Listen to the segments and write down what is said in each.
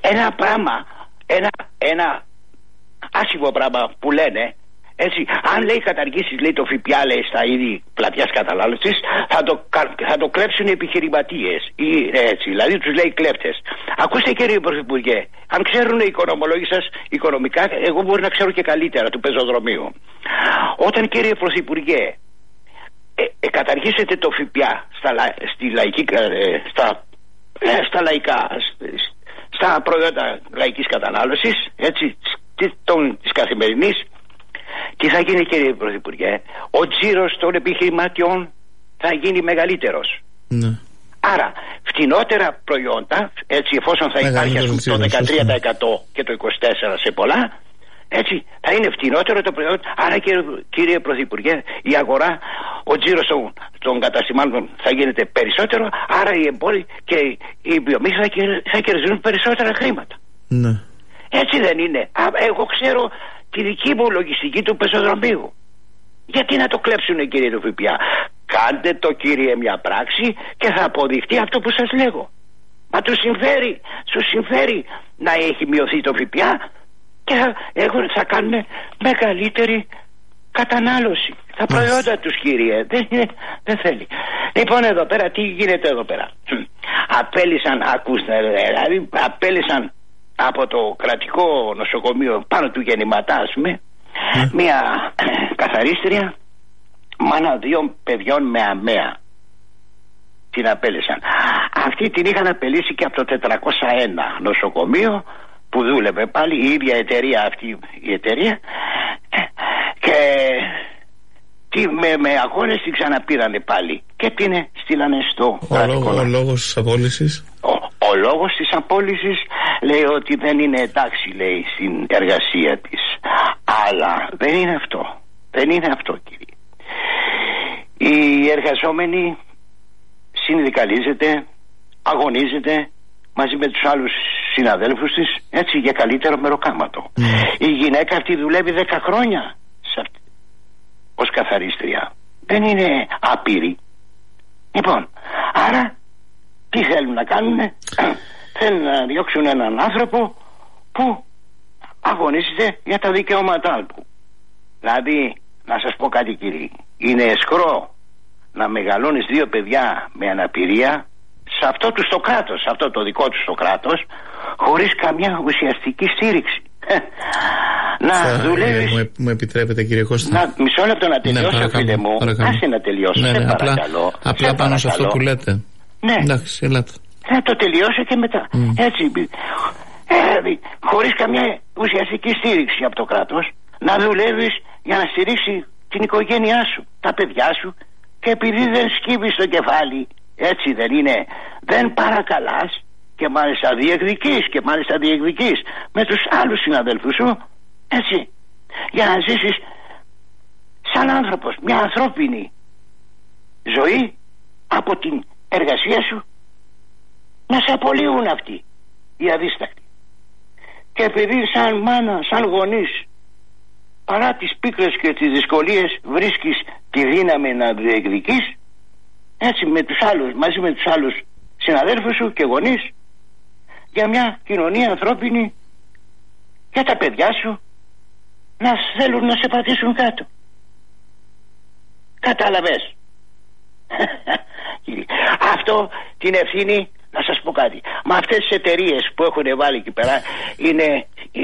ένα πράγμα, ένα άσχημο πράγμα που λένε, έτσι, αν λέει καταργήσεις, λέει το ΦΠΑ, λέει στα είδη πλατιάς κατανάλωσης, θα το κλέψουν οι επιχειρηματίες, έτσι, δηλαδή τους λέει κλέφτες. Ακούστε κύριε Πρωθυπουργέ, αν ξέρουν οι οικονομολόγοι σας οικονομικά, εγώ μπορεί να ξέρω και καλύτερα του πεζοδρομίου. Όταν κύριε Πρωθυπουργέ καταργήσετε το ΦΠΑ στα λαϊκά, στα προϊόντα λαϊκής κατανάλωσης, έτσι, της καθημερινής, τι θα γίνει κύριε Πρωθυπουργέ? Ο τζίρος των επιχειρηματιών θα γίνει μεγαλύτερος. Ναι. Άρα φτηνότερα προϊόντα, έτσι, εφόσον θα υπάρχει το 13% και το 24% σε πολλά, έτσι, θα είναι φτηνότερο το προϊόν. Άρα κύριε Πρωθυπουργέ, η αγορά, ο τζίρος των καταστημάτων θα γίνεται περισσότερο, άρα οι εμπόροι και οι βιομήχανοι θα κερδίζουν περισσότερα χρήματα. Ναι. Έτσι δεν είναι? Εγώ ξέρω τη δική μου λογιστική του πεζοδρομίου. Γιατί να το κλέψουν κύριε το ΦΠΑ? Κάντε το κύριε μια πράξη και θα αποδειχτεί αυτό που σας λέγω. Μα τους συμφέρει να έχει μειωθεί το ΦΠΑ και θα κάνουν μεγαλύτερη κατανάλωση. Τα προϊόντα τους κύριε. Δεν θέλει. Λοιπόν εδώ πέρα τι γίνεται εδώ πέρα? Απέλησαν από το κρατικό νοσοκομείο πάνω του Γεννηματά, ας πούμε, μια καθαρίστρια, μάνα 2 παιδιών με αμαία. Την απέλησαν. Αυτή την είχαν απελήσει και από το 401 νοσοκομείο που δούλευε πάλι η ίδια εταιρεία, αυτή η εταιρεία, και με αγώνες την ξαναπήρανε πάλι και την στείλανε στο κρατικό. Ο λόγος της απόλυσης? Ο λόγος της απόλυσης λέει ότι δεν είναι εντάξει, λέει, στην εργασία της. Αλλά δεν είναι αυτό. Δεν είναι αυτό κύριε. Η εργαζόμενη συνδικαλίζεται, αγωνίζεται μαζί με τους άλλους συναδέλφους της, έτσι, για καλύτερο μεροκάματο. Η γυναίκα αυτή δουλεύει 10 χρόνια ως καθαρίστρια. Δεν είναι άπειρη. Λοιπόν, άρα τι θέλουν να κάνουν? Θέλουν να διώξουν έναν άνθρωπο που αγωνίζεται για τα δικαιώματά του. Δηλαδή, να σας πω κάτι κύριε, είναι εσκρό να μεγαλώνεις 2 παιδιά με αναπηρία σε αυτό τους το κράτος, σε αυτό το δικό τους το κράτος, χωρίς καμιά ουσιαστική στήριξη. Να δουλεύεις. Μου επιτρέπετε κύριε Κώστα? Μισό λεπτό να τελειώσω, φίλε μου. Άσε να τελειώσω, σε παρακαλώ. Απλά πάνω σε αυτό που λέτε. Ναι. Εντάξει, ελάτε. Θα το τελειώσω και μετά. Έτσι. Χωρίς καμιά ουσιαστική στήριξη από το κράτος, να δουλεύεις για να στηρίξει την οικογένειά σου, τα παιδιά σου, και επειδή δεν σκύβεις το κεφάλι, έτσι δεν είναι, δεν παρακαλάς και μάλιστα διεκδικείς με τους άλλους συναδέλφους σου, έτσι, για να ζήσεις σαν άνθρωπος, μια ανθρώπινη ζωή, από την εργασία σου να σε απολύουν αυτοί οι αδίστακτοι. Και επειδή σαν μάνα, σαν γονείς, παρά τις πίκρες και τις δυσκολίες, βρίσκεις τη δύναμη να διεκδικείς, έτσι, με τους άλλους, μαζί με τους άλλους συναδέλφους σου και γονείς, για μια κοινωνία ανθρώπινη, για τα παιδιά σου να θέλουν να σε πατήσουν κάτω. Κατάλαβες? Αυτό την ευθύνη, να σας πω κάτι, με αυτές τις εταιρείες που έχουν βάλει εκεί πέρα, είναι η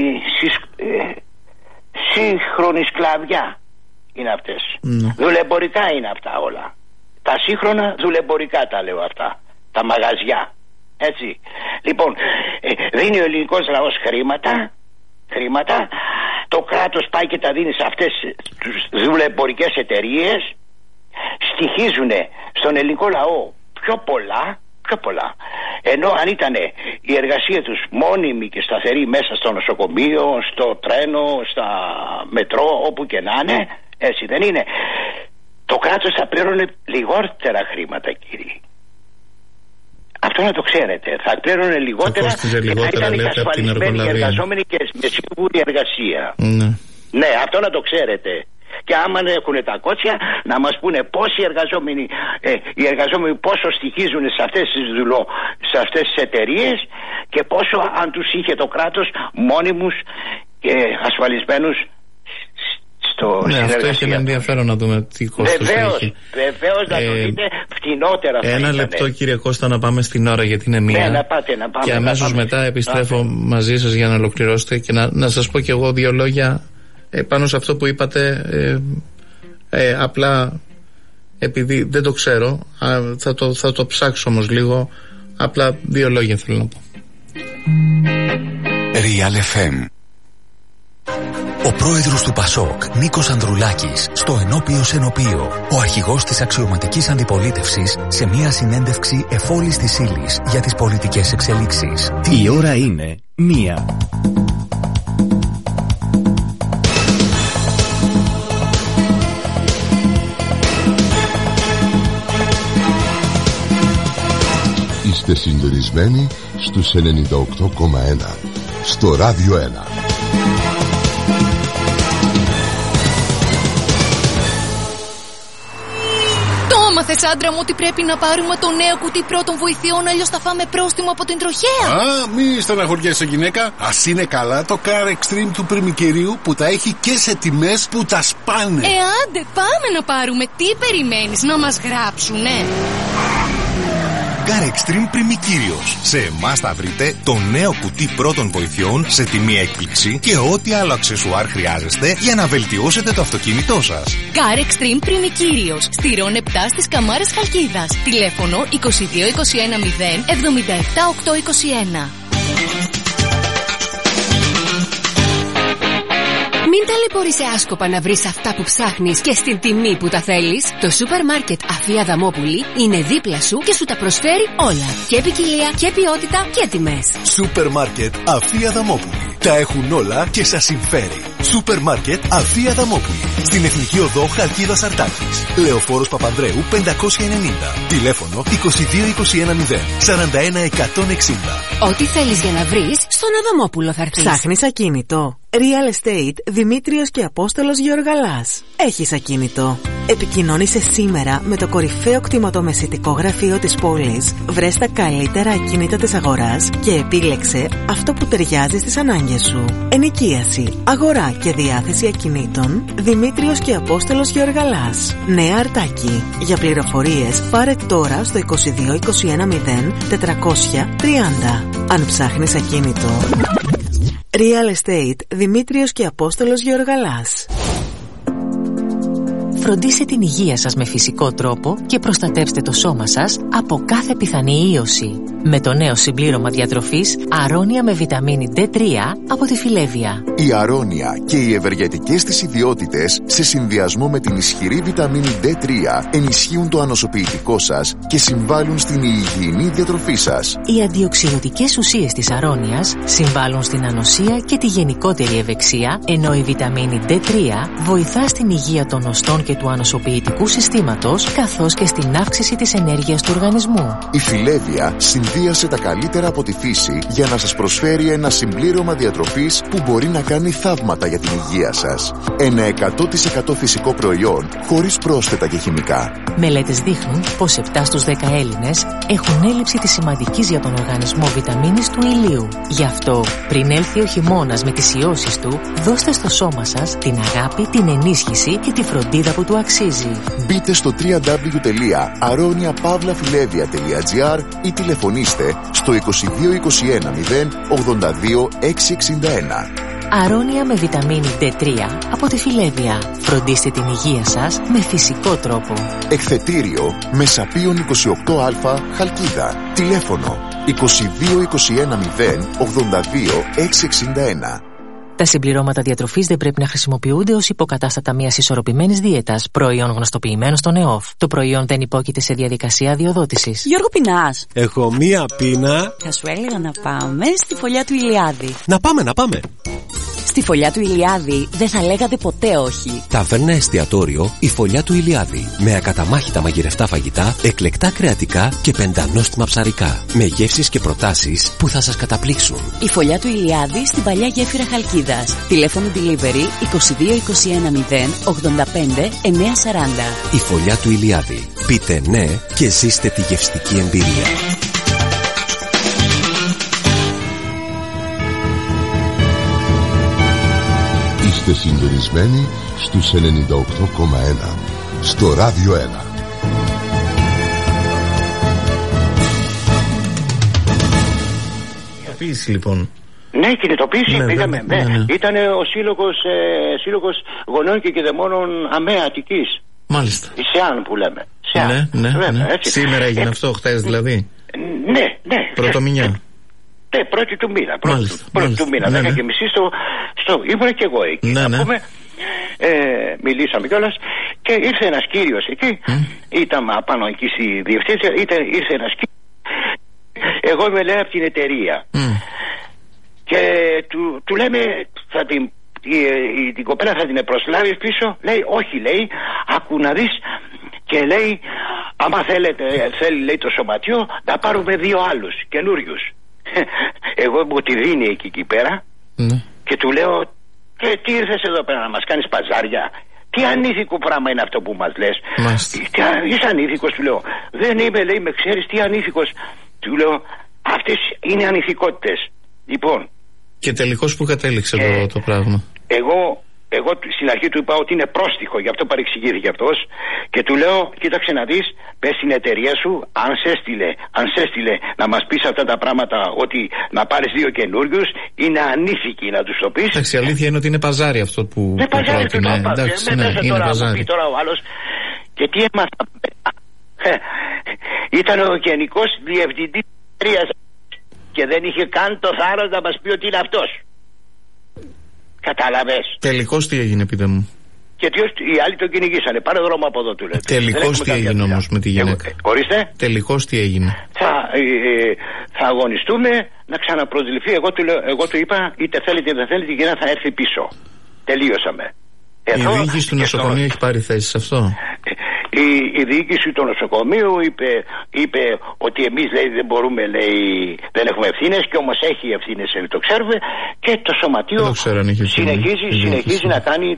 σύγχρονη σκλαβιά, είναι αυτές. Δουλεμπορικά είναι αυτά όλα. Τα σύγχρονα δουλεμπορικά τα λέω αυτά, τα μαγαζιά, έτσι. Λοιπόν, δίνει ο ελληνικός λαός χρήματα, το κράτος πάει και τα δίνει σε αυτές τις δουλεμπορικές εταιρείες, στοιχίζουν στον ελληνικό λαό πιο πολλά, ενώ αν ήταν η εργασία τους μόνιμη και σταθερή μέσα στο νοσοκομείο, στο τρένο, στα μετρό, όπου και να είναι, έτσι δεν είναι, το κράτος θα πλήρωνε λιγότερα χρήματα κύριοι. Αυτό να το ξέρετε. Θα πλήρωνε λιγότερα και θα ήταν εξασφαλισμένοι οι εργαζόμενοι και με σίγουρη εργασία. Ναι, αυτό να το ξέρετε. και άμα έχουν τα κότσια να μας πούνε πόσοι οι εργαζόμενοι πόσο στοιχίζουν σε αυτές τις εταιρείες και πόσο αν τους είχε το κράτος μόνιμους και ασφαλισμένους ναι, αυτό έχει ένα ενδιαφέρον να δούμε τι κόστος έχει. Βεβαίως να το δείτε φτηνότερα. Ένα λεπτό κύριε Κώστα να πάμε στην ώρα γιατί είναι μία. Ναι, να πάμε, και αμέσως μετά επιστρέφω μαζί σας για να ολοκληρώσετε και να σας πω κι εγώ δύο λόγια πάνω σε αυτό που είπατε. Απλά επειδή δεν το ξέρω, θα το ψάξω όμως λίγο. Απλά δύο λόγια θέλω να πω. Real FM. Ο πρόεδρος του ΠΑΣΟΚ, Νίκος Ανδρουλάκης, στο ενώπιο σενοπείο. Ο αρχηγός της αξιωματικής αντιπολίτευσης σε μια συνέντευξη εφόλης της ύλης για τις πολιτικές εξελίξεις. Η ώρα είναι 1. Είστε συντονισμένοι στους 98,1 στο Ράδιο 1. Μάθες άντρα μου ότι πρέπει να πάρουμε το νέο κουτί πρώτων βοηθειών, αλλιώς θα φάμε πρόστιμο από την τροχέα. Μη στεναχωριέσαι γυναίκα. Ας είναι καλά το Car Extreme του Πριμικυρίου που τα έχει και σε τιμές που τα σπάνε. Άντε πάμε να πάρουμε. Τι περιμένεις, να μας γράψουνε? Car Extreme Πριμικύριος. Σε εμάς θα βρείτε το νέο κουτί πρώτων βοηθειών σε τιμή έκπληξη και ό,τι άλλο αξεσουάρ χρειάζεστε για να βελτιώσετε το αυτοκίνητό σας. Car Extreme Πριμικύριος. Στη Ρον 7 στις Καμάρες Χαλκίδας. Τηλέφωνο 22 21 0 77 821. Μην ταλαιπωρείσαι άσκοπα να βρεις αυτά που ψάχνεις και στην τιμή που τα θέλεις. Το σούπερ μάρκετ Αφία Αδαμόπουλη είναι δίπλα σου και σου τα προσφέρει όλα. Και ποικιλία και ποιότητα και τιμές. Σούπερ μάρκετ Αφία Αδαμόπουλη. Τα έχουν όλα και σας συμφέρει. Σούπερ μάρκετ Αφία Αδαμόπουλη. Στην Εθνική Οδό Χαλκίδας Αρτάκης. Λεωφόρος Παπανδρέου 590. Τηλέφωνο 22 21 0 41 160. Ό,τι θέλεις για να βρεις, στον Αδαμόπουλο θα έρθεις. Ψάχνεις ακίνητο? Real Estate Δημήτριος και Απόστολος Γεωργαλάς. Έχεις ακίνητο? Επικοινώνησε σήμερα με το κορυφαίο κτηματομεσητικό γραφείο της πόλης. Βρες τα καλύτερα ακίνητα της αγοράς και επίλεξε αυτό που ταιριάζει στις ανάγκες σου. Ενοικίαση, αγορά και διάθεση ακινήτων. Δημήτριος και Απόστολος Γεωργαλάς. Νέα Αρτάκη. Για πληροφορίες πάρε τώρα στο 22 21 0 430. Αν ψάχνεις ακίνητο, Real Estate Δημήτριος και Απόστολος Γεωργαλάς. Φροντίστε την υγεία σας με φυσικό τρόπο και προστατεύστε το σώμα σας από κάθε πιθανή ίωση. Με το νέο συμπλήρωμα διατροφής Αρώνια με βιταμίνη D3 από τη Φιλέβια. Η Αρώνια και οι ευεργετικές της ιδιότητες σε συνδυασμό με την ισχυρή βιταμίνη D3 ενισχύουν το ανοσοποιητικό σας και συμβάλλουν στην υγιεινή διατροφή σας. Οι αντιοξυδοτικές ουσίες της Αρώνιας συμβάλλουν στην ανοσία και τη γενικότερη ευεξία, ενώ η βιταμίνη D3 βοηθά στην υγεία των οστών και του ανοσοποιητικού συστήματος, καθώς και στην αύξηση της ενέργειας του οργανισμού. Η Φιλέβια συνδύασε τα καλύτερα από τη φύση για να σας προσφέρει ένα συμπλήρωμα διατροφής που μπορεί να κάνει θαύματα για την υγεία σας. Ένα 100% φυσικό προϊόν χωρίς πρόσθετα και χημικά. Μελέτες δείχνουν πως 7 στους 10 Έλληνες έχουν έλλειψη της σημαντικής για τον οργανισμό βιταμίνης του ηλίου. Γι' αυτό, πριν έλθει ο χειμώνας με τις ιώσεις του, δώστε στο σώμα σας την αγάπη, την ενίσχυση και τη φροντίδα που του αξίζει. Μπείτε στο www.aroniapavlafilevia.gr ή τηλεφωνήστε στο 22 21 0 82 661. Αρώνια με βιταμίνη D3 από τη Φιλέβια. Φροντίστε την υγεία σας με φυσικό τρόπο. Εκθετήριο Μεσαπίων 28α Χαλκίδα. Τηλέφωνο 22 21 0 82 661. Τα συμπληρώματα διατροφής δεν πρέπει να χρησιμοποιούνται ως υποκατάστατα μιας ισορροπημένης δίαιτας, προϊόν γνωστοποιημένο στον ΕΟΦ. Το προϊόν δεν υπόκειται σε διαδικασία αδειοδότησης. Γιώργο, πεινάς? Έχω μία πείνα. Θα σου έλεγα να πάμε στη φωλιά του Ηλιάδη. Να πάμε. Στη Φωλιά του Ηλιάδη δεν θα λέγατε ποτέ όχι. Ταβέρνα εστιατόριο η Φωλιά του Ηλιάδη. Με ακαταμάχητα μαγειρευτά φαγητά, εκλεκτά κρεατικά και πεντανόστιμα ψαρικά. Με γεύσεις και προτάσεις που θα σας καταπλήξουν. Η Φωλιά του Ηλιάδη στην παλιά γέφυρα Χαλκίδας. Τηλέφωνο delivery 2221 085 940. Η Φωλιά του Ηλιάδη. Πείτε ναι και ζήστε τη γευστική εμπειρία. Είστε συντονισμένοι στους 98,1 στο Ράδιο 1. Κινητοποίηση λοιπόν. Ναι, κινητοποίηση πήγαμε. Ναι. Ήταν ο σύλλογος γονέων και κηδεμόνων ΑΜΕΑ Αττικής. Μάλιστα. Η ΣΕΑΝ που λέμε. Ναι. Σήμερα έγινε αυτό, χθες δηλαδή. Ναι. Πρωτομηνιά. Ναι, πρώτη του μήνα. Πρώτη του μήνα. 10:30 ήμουν και εγώ εκεί. Πούμε, μιλήσαμε κιόλας και ήρθε ένας κύριος εκεί. Ήταν πάνω εκεί στη διευθύνσια. Ήρθε ένας κύριος. Εγώ είμαι, λέει, από την εταιρεία. Και του λέμε, την κοπέλα θα την προσλάβει πίσω. Λέει, όχι, λέει, άκου να δεις. Και λέει, άμα θέλει, λέει, το σωματιό, να πάρουμε 2 άλλους καινούριους. Εγώ μου τη δίνει εκεί πέρα. Και του λέω, τι ήρθες εδώ πέρα να μας κάνεις παζάρια? Τι ανήθικο πράγμα είναι αυτό που μας λες? Είσαι ανήθικος? Του λέω, δεν είμαι, λέει, με ξέρεις τι ανήθικος? Του λέω, αυτές είναι ανηθικότητες. Λοιπόν. Και τελικώς που κατέληξε το πράγμα? Εγώ στην αρχή του είπα ότι είναι πρόστιχο, γι' αυτό παρεξηγήθηκε αυτός. Και του λέω, κοίταξε να δεις, πες στην εταιρεία σου, αν σε έστειλε να μας πεις αυτά τα πράγματα, ότι να πάρεις 2 καινούριους, είναι ανήθικη να τους το πεις. Εντάξει, η αλήθεια είναι ότι είναι παζάρι αυτό που πρότεινε. Εντάξει, είναι παζάρι. Τώρα ο άλλος, και τι έμαθα? Ήταν ο γενικός διευθυντής της εταιρείας και δεν είχε καν το θάρρος να μας πει ότι είναι αυτός. Κατάλαβες? Τελικώς τι έγινε, πείτε μου? Και οι άλλοι τον κυνηγήσανε. Πάρε δρόμο από εδώ, του λέει. Τελικώς τι έγινε όμως με τη γυναίκα? Ορίστε. Τελικώς τι έγινε? Θα αγωνιστούμε να ξαναπροσληφθεί. Εγώ του είπα, είτε θέλετε είτε δεν θέλετε, η γυναίκα θα έρθει πίσω. Τελείωσαμε. Η διοίκηση του νοσοκομείου έχει πάρει θέση σε αυτό? Η διοίκηση του νοσοκομείου είπε ότι εμείς, λέει, δεν μπορούμε, λέει, δεν έχουμε ευθύνες, και όμως έχει ευθύνες, το ξέρουμε, και το σωματείο συνεχίζει να κάνει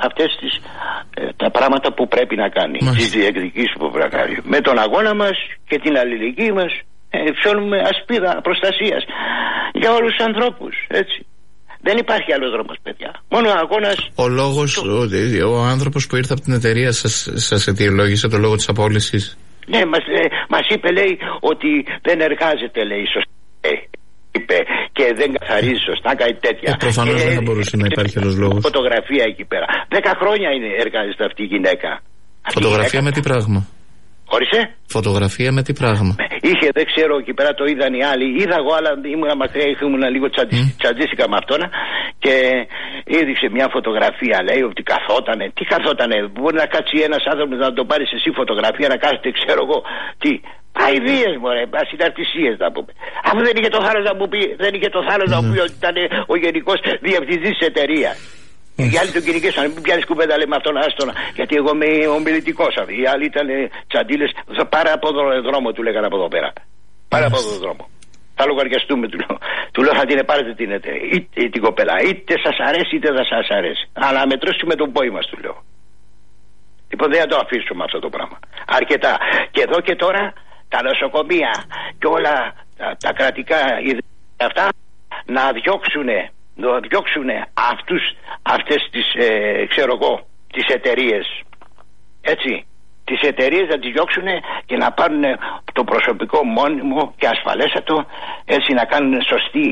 τα πράγματα που πρέπει να κάνει, τις διεκδικήσεις που πρέπει να κάνει. Με τον αγώνα μας και την αλληλεγγύη μας ψώνουμε ασπίδα προστασίας για όλους τους ανθρώπους, έτσι. Δεν υπάρχει άλλος δρόμος, παιδιά. Μόνο ο αγώνας. Ο λόγος, ο άνθρωπος που ήρθε από την εταιρεία σας αιτιολόγησε το λόγο της απόλυσης? Ναι, μας είπε, λέει, ότι δεν εργάζεται, λέει, σωστά. Είπε, και δεν καθαρίζει σωστά, κάτι τέτοια. Προφανώς δεν θα μπορούσε να υπάρχει άλλος λόγος. Φωτογραφία εκεί πέρα. 10 χρόνια εργάζεται αυτή η γυναίκα. Φωτογραφία με τι πράγμα? Όρισε. Φωτογραφία με τι πράγμα? Είχε, δεν ξέρω, εκεί πέρα το είδαν οι άλλοι. Είδα εγώ, αλλά ήμουν μακριά, ήμουν λίγο τσαντίστηκα με αυτόνα. Και έδειξε μια φωτογραφία, λέει, ότι καθότανε. Τι καθότανε? Μπορεί να κάτσει ένας άνθρωπος να τον πάρεις εσύ φωτογραφία, να κάθεται, ξέρω εγώ, τι. Αηδίες, μωρέ, ασυναρτησίες να πούμε. Αφού δεν είχε το θάρρος να μου πει, να μου πει ότι ήταν ο γενικός διευθυντής της εταιρείας. Οι άλλοι τον κυνηγήσανε, μην πιάνεις κουβέντα, λέει, με αυτόν, άστονα. Γιατί εγώ είμαι ομιλητικός. Οι άλλοι ήταν τσαντίλες. Πάρε από τον δρόμο, του λέγανε από εδώ πέρα. Πάρε από τον δρόμο. Θα λογαριαστούμε, του λέω. Του λέω, θα την πάρετε την κοπέλα. Είτε σας αρέσει είτε δεν σας αρέσει. Αλλά μετρήσουμε τον πόη μας, του λέω. Λοιπόν, δεν θα το αφήσουμε αυτό το πράγμα. Αρκετά. Και εδώ και τώρα τα νοσοκομεία και όλα τα κρατικά αυτά να διώξουν αυτές τις ξέρω εγώ, τις εταιρείες, έτσι, τις εταιρείες να τις διώξουν και να πάρουν το προσωπικό μόνιμο και ασφαλέστατο, έτσι, να κάνουν σωστή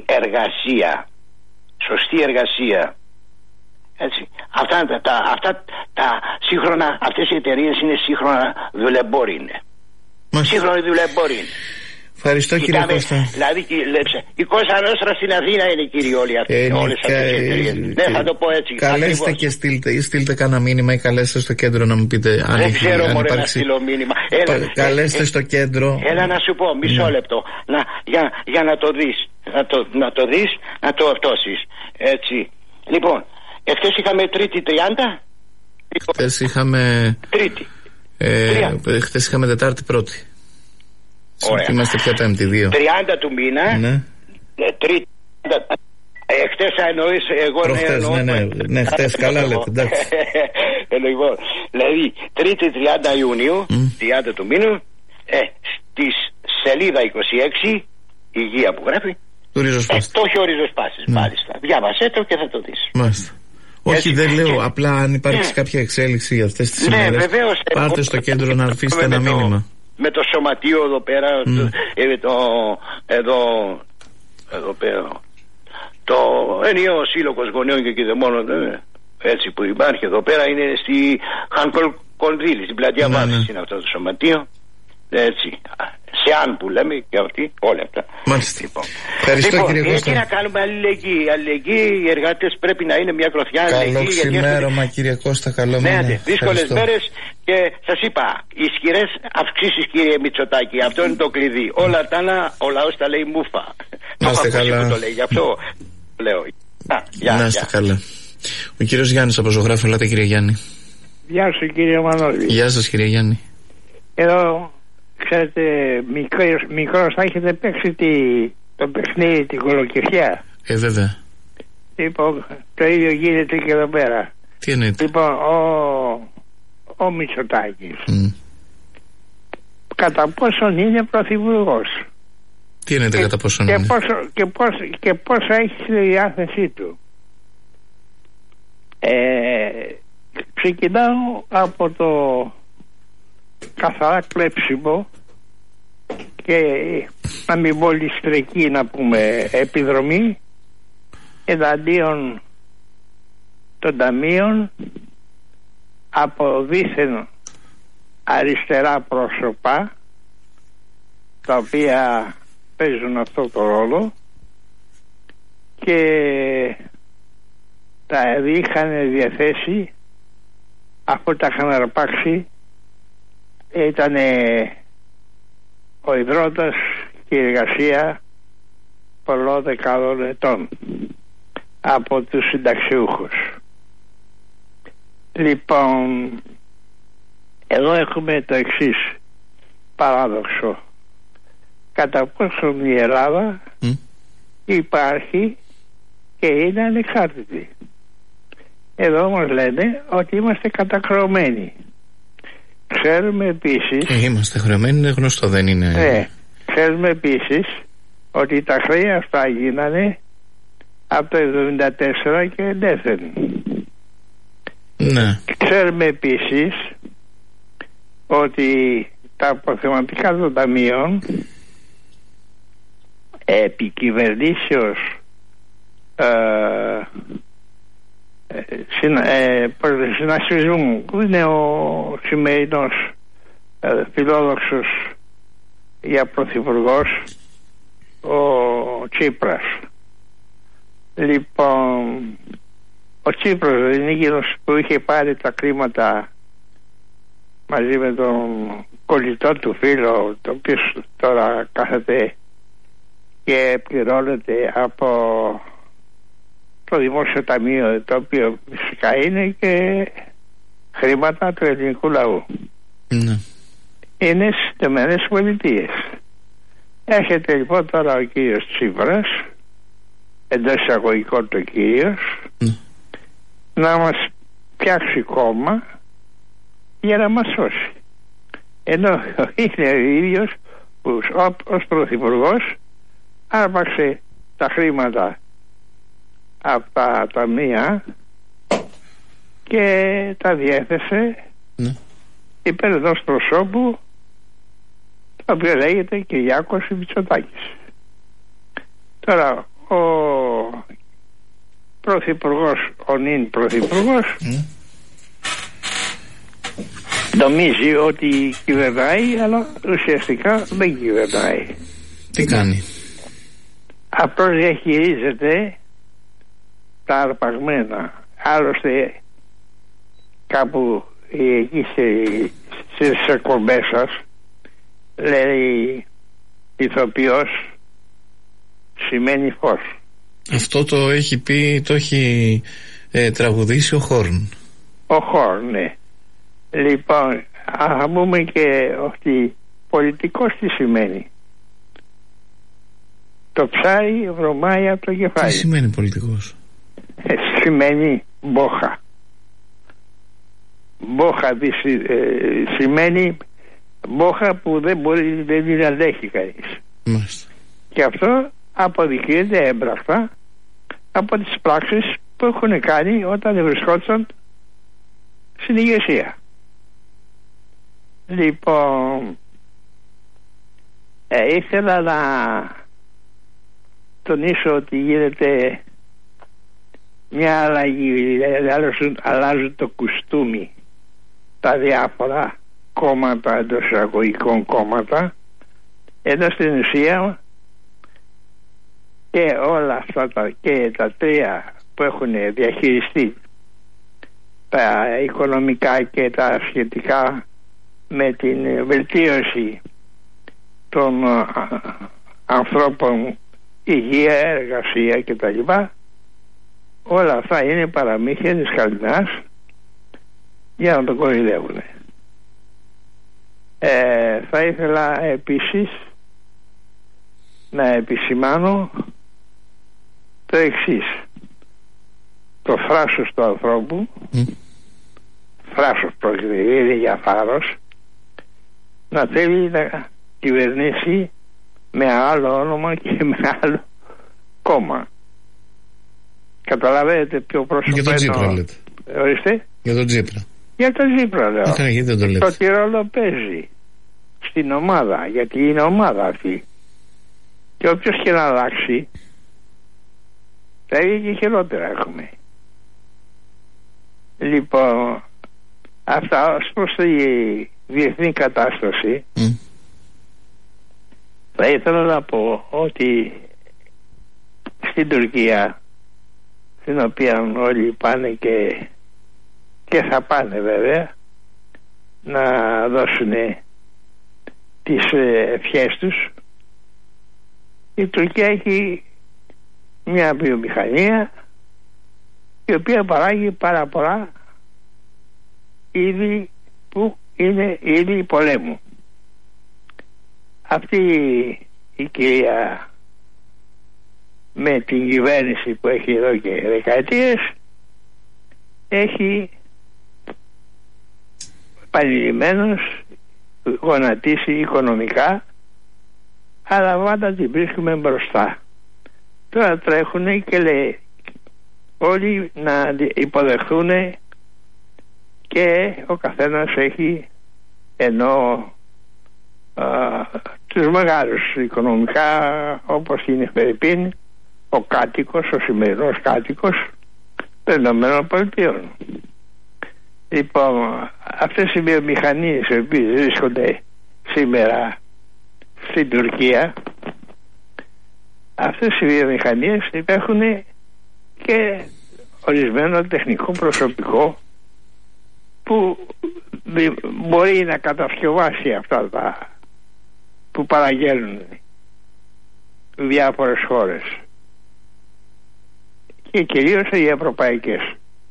εργασία, έτσι. Αυτά τα σύγχρονα, αυτές οι εταιρείες είναι σύγχρονα δουλεμπόροι, είναι σύγχρονοι δουλεμπόροι είναι. Ευχαριστώ, κύριε Κώστα. Δηλαδή, η Κώστα Νόστρα στην Αθήνα είναι, κύριοι, όλοι αυτοί. Όλες αυτές οι εταιρείες. Ναι, θα το πω έτσι. Καλέστε και στείλτε κανένα μήνυμα ή καλέστε στο κέντρο να μου πείτε αν δεν ξέρω, μωρέ, να στείλω μήνυμα. Καλέστε στο κέντρο. Έλα να σου πω, μισό λεπτό. Για να το δεις. Να το δεις, να το αυτόσεις. Έτσι. Λοιπόν, εχθές είχαμε Τρίτη 30. Χθες είχαμε Τρίτη. Χθες είχαμε Τετάρτη πρώτη. Ωραία. Είμαστε πια Πέμπτη 2. 30 του μήνα. Ναι. Τρίτη. Χτες εννοείς, εγώ ναι, χτες, καλά λέτε, εντάξει. Λοιπόν, δηλαδή, Τρίτη 30 Ιουνίου, 30 του μήνου, στη σελίδα 26, υγεία που γράφει, το ριζοσπάστη. το έχει ο ριζοσπάστης, μάλιστα. Διάβασέ το και θα το δεις. Μάλιστα. Όχι, δεν λέω, απλά αν υπάρξει κάποια εξέλιξη για αυτές τις ημέρες, πάρτε στο κέντρο να αφήσετε ένα μήνυμα. Με το σωματείο εδώ πέρα, εδώ πέρα, το ενιαίο σύλλογος γονέων και κηδεμόνων, έτσι που υπάρχει εδώ πέρα, είναι στη Χανκολκονδύλη, στην πλατεία Βάσης είναι αυτό το σωματείο, έτσι, σε αν που λέμε και αυτοί, όλα αυτά. Μάλιστα. Ευχαριστώ κύριε Κώστα. Γιατί να κάνουμε αλληλεγγύη, οι εργάτες πρέπει να είναι μια κροθιά αλληλεγγύη. Καλό ξημέρωμα κύριε Κώστα, καλό μήνα. Ναι, δύσκολες μέρες και σας είπα, ισχυρές αυξήσεις κύριε Μητσοτάκη, αυτό είναι το κλειδί. Όλα τα άλλα, ο λαός τα λέει μούφα. Να είστε καλά. Το λέει, γι' αυτό λέω. Να είστε καλά. Ο κύριος Γιάννης από Ζωγράφο, ελάτε κύριε Γιάννη. Γεια σου κύριε Μανώλη. Γεια σας κύριε Γιάννη. Εδώ, ξέρετε, μικρός θα έχετε παίξει το παιχνίδι, την κολοκυθιά. Βέβαια. Λοιπόν, το ίδιο γίνεται και εδώ πέρα. Τι εννοείται? Λοιπόν, ο Μητσοτάκης κατά πόσον είναι πρωθυπουργός? Τι εννοείται κατά πόσον είναι? Και πόσο έχει στη διάθεσή του. Ξεκινάω από το καθαρά κλέψιμο και να μην πω ληστρική, να πούμε επιδρομή εναντίον των ταμείων από δίθεν αριστερά πρόσωπα, τα οποία παίζουν αυτό το ρόλο και τα είχαν διαθέσει, αφού τα είχαν αρπάξει. Ήταν ο ιδρώτας και η εργασία πολλών δεκάδων ετών από τους συνταξιούχους. Λοιπόν, εδώ έχουμε το εξής παράδοξο. Κατά πόσο η Ελλάδα υπάρχει και είναι ανεξάρτητη. Εδώ όμως λένε ότι είμαστε κατακρωμένοι. Ξέρουμε επίσης... Είμαστε χρεωμένοι, είναι γνωστό, δεν είναι... Ναι, ξέρουμε επίσης ότι τα χρέη αυτά γίνανε από το 1974 και εντέθεν. Ναι. Ξέρουμε επίσης ότι τα αποθεματικά των ταμείων επί κυβερνήσεως συνασπισμού, που είναι ο σημερινός φιλόδοξος για πρωθυπουργός, ο Τσίπρας. Λοιπόν, ο Τσίπρας δεν είναι εκείνος που είχε πάρει τα χρήματα μαζί με τον κολλητό του φίλο, το οποίο τώρα κάθεται και πληρώνεται από το Δημόσιο Ταμείο, το οποίο φυσικά είναι και χρήματα του ελληνικού λαού. Ναι. Είναι στις Ηνωμένες Πολιτείες. Έρχεται λοιπόν τώρα ο κύριος Τσίπρας, εντός εισαγωγικών το κύριος, να μας φτιάξει κόμμα για να μας σώσει. Ενώ είναι ο ίδιος που ως πρωθυπουργός άρπαξε τα χρήματα από τα ταμεία και τα διέθεσε υπέρ ενός προσώπου, το οποίο λέγεται Κυριάκος Μητσοτάκης. Τώρα ο πρωθυπουργός, ο νυν πρωθυπουργός, νομίζει ότι κυβερνάει, αλλά ουσιαστικά δεν κυβερνάει. Τι κάνει? Αυτός διαχειρίζεται τα αρπαγμένα. Άλλωστε κάπου εκεί στις εκπομπές σας λέει ηθοποιός σημαίνει φως. Αυτό το έχει πει, το έχει τραγουδήσει ο Χόρν. Ο Χόρν, ναι. Λοιπόν, θα πούμε και ότι πολιτικός τι σημαίνει. Το ψάρι βρωμάει από το κεφάλι. Τι σημαίνει πολιτικός? Σημαίνει μπόχα. Μπόχα σημαίνει μπόχα που δεν την αντέχει κανείς. Μάλιστα. Και αυτό αποδεικνύεται έμπρακτα από τις πράξεις που έχουν κάνει όταν βρισκόντουσαν στην ηγεσία. Λοιπόν, ήθελα να τονίσω ότι γίνεται μια αλλαγή, αλλάζουν το κουστούμι τα διάφορα κόμματα, εντός εισαγωγικών κόμματα, ενώ στην ουσία και όλα αυτά και τα τρία που έχουν διαχειριστεί τα οικονομικά και τα σχετικά με την βελτίωση των ανθρώπων, υγεία, εργασία κτλ. Όλα αυτά είναι παραμύθια της χαλινάς για να τον κοροϊδεύουν. Θα ήθελα επίσης να επισημάνω το εξής. Το φράσος του ανθρώπου, φράσος πρόκειται, είναι για φάρος, να θέλει να κυβερνήσει με άλλο όνομα και με άλλο κόμμα. Καταλαβαίνετε ποιο πρόσωπο. Για τον Τσίπρα λέτε. Ορίστε. Για τον Τσίπρα. Για τον Τσίπρα λέω. Το τι ρόλο παίζει στην ομάδα, γιατί είναι ομάδα αυτή. Και όποιος και να αλλάξει θα είναι και χειρότερα έχουμε. Λοιπόν, αυτά ως προς τη διεθνή κατάσταση θα ήθελα να πω ότι στην Τουρκία, στην οποία όλοι πάνε και θα πάνε βέβαια να δώσουν τις ευχές τους, η Τουρκία έχει μια βιομηχανία η οποία παράγει πάρα πολλά είδη που είναι είδη πολέμου. Αυτή η κυρία με την κυβέρνηση που έχει εδώ και δεκαετίες έχει επανειλημμένως γονατίσει οικονομικά, αλλά πάντα την βρίσκουμε μπροστά. Τώρα τρέχουν και λέει όλοι να υποδεχθούν και ο καθένας έχει, ενώ τους μεγάλους οικονομικά, όπως είναι Φερρυπίν, ο κάτοικος, ο σημερινός κάτοικος των Ηνωμένων Πολιτειών. Λοιπόν, αυτές οι βιομηχανίες οι οποίες βρίσκονται σήμερα στην Τουρκία, αυτές οι βιομηχανίες υπάρχουν και ορισμένο τεχνικό προσωπικό που μπορεί να κατασκευάσει αυτά τα που παραγγέλνουν διάφορες χώρες και κυρίως οι ευρωπαϊκές.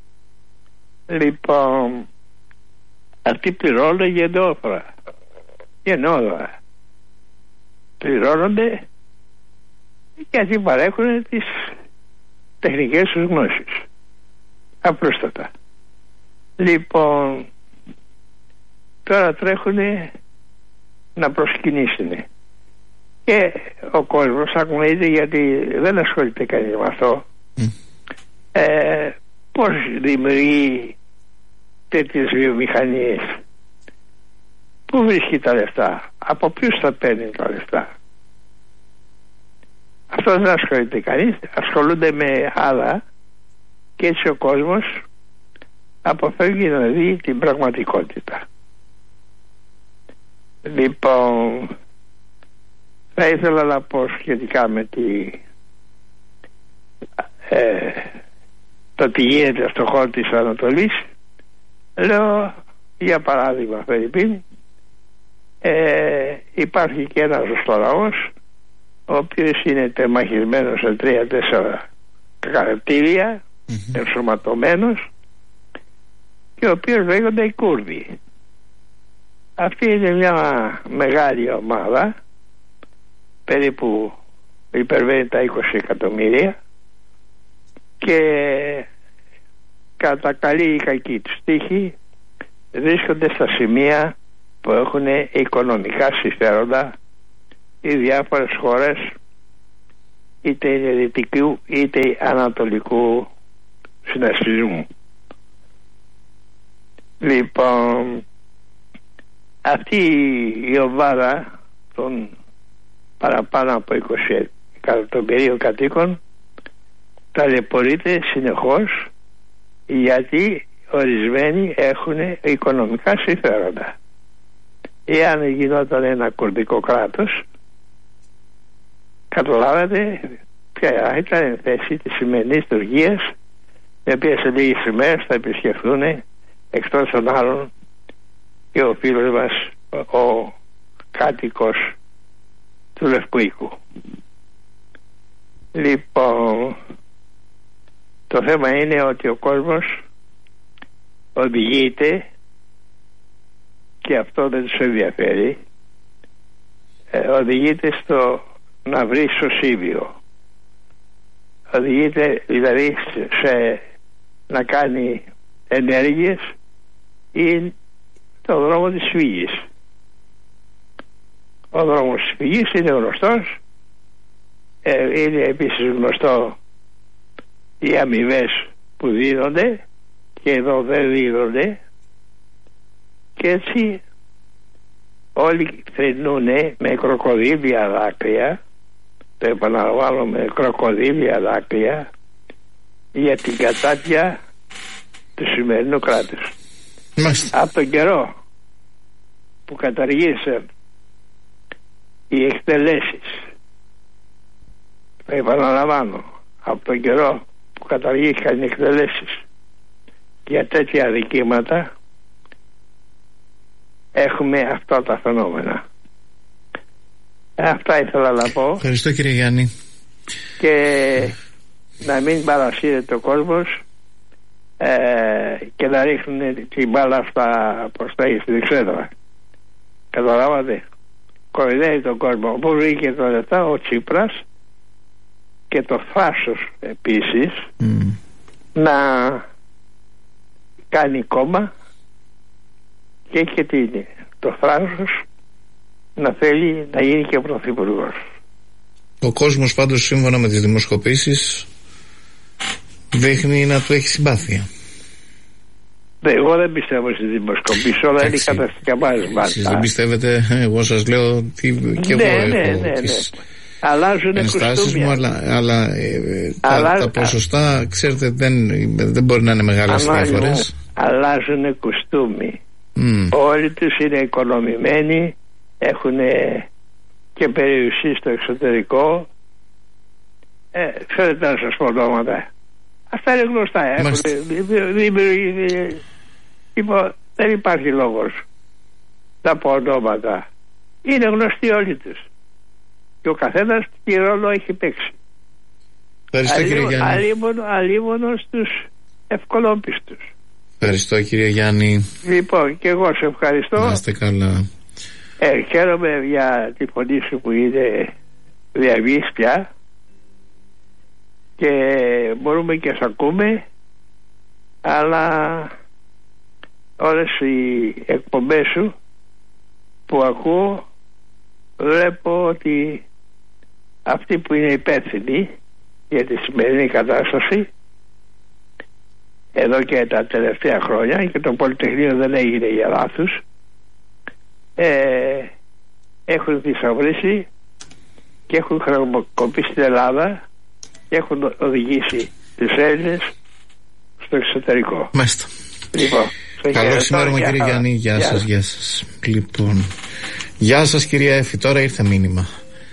Λοιπόν, αυτοί πληρώνονται γενναιόδωρα. Πληρώνονται γιατί παρέχουν τις τεχνικές τους γνώσεις. Απλούστατα. Λοιπόν, τώρα τρέχουν να προσκυνήσουν και ο κόσμος αγνοείται γιατί δεν ασχολείται κανείς με αυτό. Πώς δημιουργεί τέτοιες βιομηχανίες, πού βρίσκει τα λεφτά, από ποιους θα παίρνει τα λεφτά. Αυτό δεν ασχολείται κανείς, ασχολούνται με άλλα και έτσι ο κόσμος αποφεύγει να δει την πραγματικότητα. Λοιπόν, θα ήθελα να πω σχετικά με το τι γίνεται στο χώρο της Ανατολής. Λέω για παράδειγμα Φερρυπίν, υπάρχει και ένας ζωστό λαός ο οποίος είναι τεμαχισμένος σε 3-4 χαρακτήρια, ενσωματωμένος, και ο οποίος λέγονται οι Κούρδοι. Αυτή είναι μια μεγάλη ομάδα, περίπου υπερβαίνει τα 20 εκατομμύρια, και κατά καλή ή κακή τους τύχη βρίσκονται στα σημεία που έχουν οικονομικά συμφέροντα οι διάφορες χώρες, είτε είναι δυτικού είτε ανατολικού συνασπισμού. Λοιπόν, αυτή η ομάδα των παραπάνω από 20 εκατομμυρίων κατοίκων ταλαιπωρείται συνεχώς, γιατί ορισμένοι έχουν οικονομικά συμφέροντα. Εάν γινόταν ένα κουρδικό κράτος, καταλάβατε ποια ήταν η θέση της σημερινής Τουρκίας, η οποία σε λίγες ημέρες θα επισκεφθούν εκτός των άλλων και ο φίλος μας ο κάτοικος του Λευκού Οίκου. Λοιπόν, το θέμα είναι ότι ο κόσμος οδηγείται, και αυτό δεν τους ενδιαφέρει, οδηγείται στο να βρει σωσίβιο. Οδηγείται δηλαδή να κάνει ενέργειες ή το δρόμο της φυγής. Ο δρόμος της φυγής είναι γνωστός, είναι επίσης γνωστό οι αμοιβές που δίνονται, και εδώ δεν δίνονται, και έτσι όλοι θρηνούν με κροκοδίλια δάκρυα, το επαναλαμβάνω, με κροκοδίλια δάκρυα, για την κατάτια του σημερινού κράτους. Από τον καιρό που καταργήσαν οι εκτελέσεις, το επαναλαμβάνω, από τον καιρό που καταργήθηκαν οι εκτελέσεις για τέτοια αδικήματα, έχουμε αυτά τα φαινόμενα. Αυτά ήθελα να πω. Ευχαριστώ, κύριε Γιάννη. Και να μην παρασύρεται ο κόσμος και να ρίχνουν την μπάλα αυτά προς τα εις στην εξέδρα. Καταλάβατε, κοροϊδεύει τον κόσμο. Πού βρήκε το λεφτά ο Τσίπρας και το θράσος επίσης να κάνει κόμμα, και έχει το θράσος να θέλει να γίνει και πρωθυπουργός. Ο κόσμος πάντως, σύμφωνα με τις δημοσκοπήσεις, δείχνει να του έχει συμπάθεια. Εγώ δεν πιστεύω στις δημοσκοπήσεις, όλα είναι καταστικά μάλισμα. Εσείς δεν πιστεύετε? Εγώ σας λέω ότι και εγώ έχω τις ενστάσεις μου, αλλά τα ποσοστά, ξέρετε, δεν μπορεί να είναι μεγάλες διαφορές. Αλλάζουν κουστούμι. Όλοι τους είναι οικονομημένοι, έχουν και περιουσίες στο εξωτερικό. Ξέρετε να σας πω ονόματα. Αυτά είναι γνωστά. Δεν υπάρχει λόγος να πω ονόματα. Είναι γνωστοί όλοι τους. Και ο καθένας τι ρόλο έχει παίξει. Ευχαριστώ, κύριε Γιάννη. Αλίμονο στους ευκολόπιστους. Ευχαριστώ, κύριε Γιάννη. Λοιπόν, και εγώ σε ευχαριστώ. Να είστε καλά. Χαίρομαι για τη φωνή σου που είναι διαβής πια, και μπορούμε και σ' ακούμε, αλλά όλες οι εκπομπές σου που ακούω, βλέπω ότι αυτοί που είναι υπεύθυνοι για τη σημερινή κατάσταση εδώ και τα τελευταία χρόνια, και το Πολυτεχνείο δεν έγινε για λάθος, έχουν θησαυρίσει και έχουν χρεοκοπήσει την Ελλάδα και έχουν οδηγήσει τους Έλληνες στο εξωτερικό. Μάλιστα. Λοιπόν, καλό συνέργημα, κύριε Γιάννη. Γεια σας, γεια σας. Λοιπόν, γεια σας, κυρία Έφη. Τώρα ήρθε μήνυμα.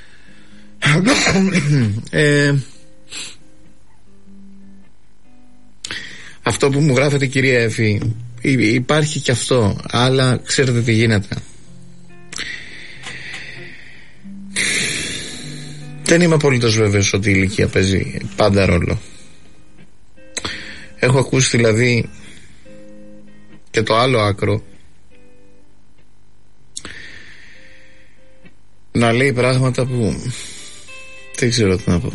Αυτό που μου γράφετε, κυρία Έφη, υπάρχει και αυτό, αλλά ξέρετε τι γίνεται. Δεν είμαι απολύτως βέβαιος ότι η ηλικία παίζει πάντα ρόλο. Έχω ακούσει δηλαδή και το άλλο άκρο να λέει πράγματα που δεν ξέρω τι να πω.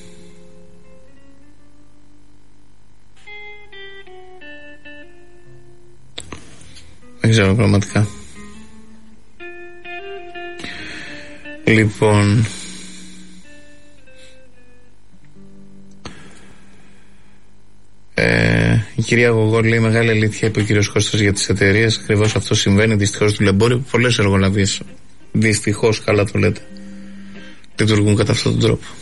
Δεν ξέρω πραγματικά. Λοιπόν, η κυρία Γογόρ λέει μεγάλη αλήθεια, είπε ο κύριος Κώστας για τις εταιρείες. Ακριβώς αυτό συμβαίνει δυστυχώς του λεμπόριου. Πολλές εργολαβίες, δυστυχώς, καλά το λέτε, λειτουργούν κατά αυτόν τον τρόπο.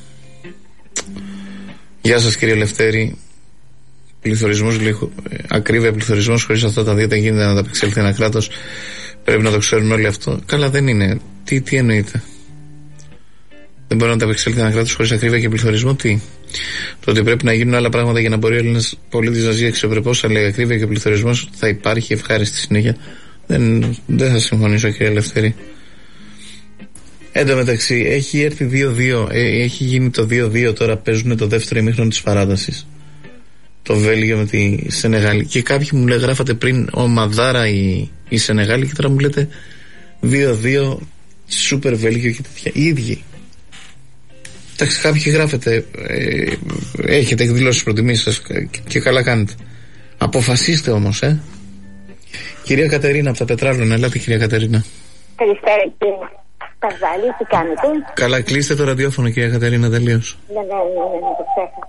Γεια σας κύριε Λευτέρη. Πληθωρισμός, ακρίβεια πληθωρισμός, χωρίς αυτά τα δύο δεν γίνεται να ανταπεξέλθει ένα κράτος. Πρέπει να το ξέρουν όλοι αυτό. Καλά, δεν είναι. Τι εννοείται? Δεν μπορεί να ανταπεξέλθει ένα κράτος χωρίς ακρίβεια και πληθωρισμό. Τι? Το ότι πρέπει να γίνουν άλλα πράγματα για να μπορεί ο Έλληνας πολίτης να ζει αξιοπρεπώς, αλλά η ακρίβεια και ο πληθωρισμός θα υπάρχει ευχάριστη συνέχεια. Δεν θα συμφωνήσω κύριε Λευτέρη. Εν τω μεταξύ έχει έρθει 2-2, έχει γίνει το 2-2, τώρα παίζουν το δεύτερο ημίχρονο της παράτασης. Το Βέλγιο με τη Σενεγάλη. Και κάποιοι μου γράφατε πριν ομαδάρα η Σενεγάλη, και τώρα μου λέτε 2-2 σούπερ Βέλγιο και τέτοια. Οι ίδιοι. Εντάξει, κάποιοι γράφετε, έχετε εκδηλώσει προτιμήσεις σας και καλά κάνετε. Αποφασίστε όμως, Κυρία Κατερίνα από τα Πετράλωνα, ελάτε κυρία Κατερίνα. Καλησπέρα κύριε Παζάλη, τι κάνετε? Καλά, κλείστε το ραδιόφωνο κυρία Κατερίνα, τελείως. Ναι, το ξέχασα.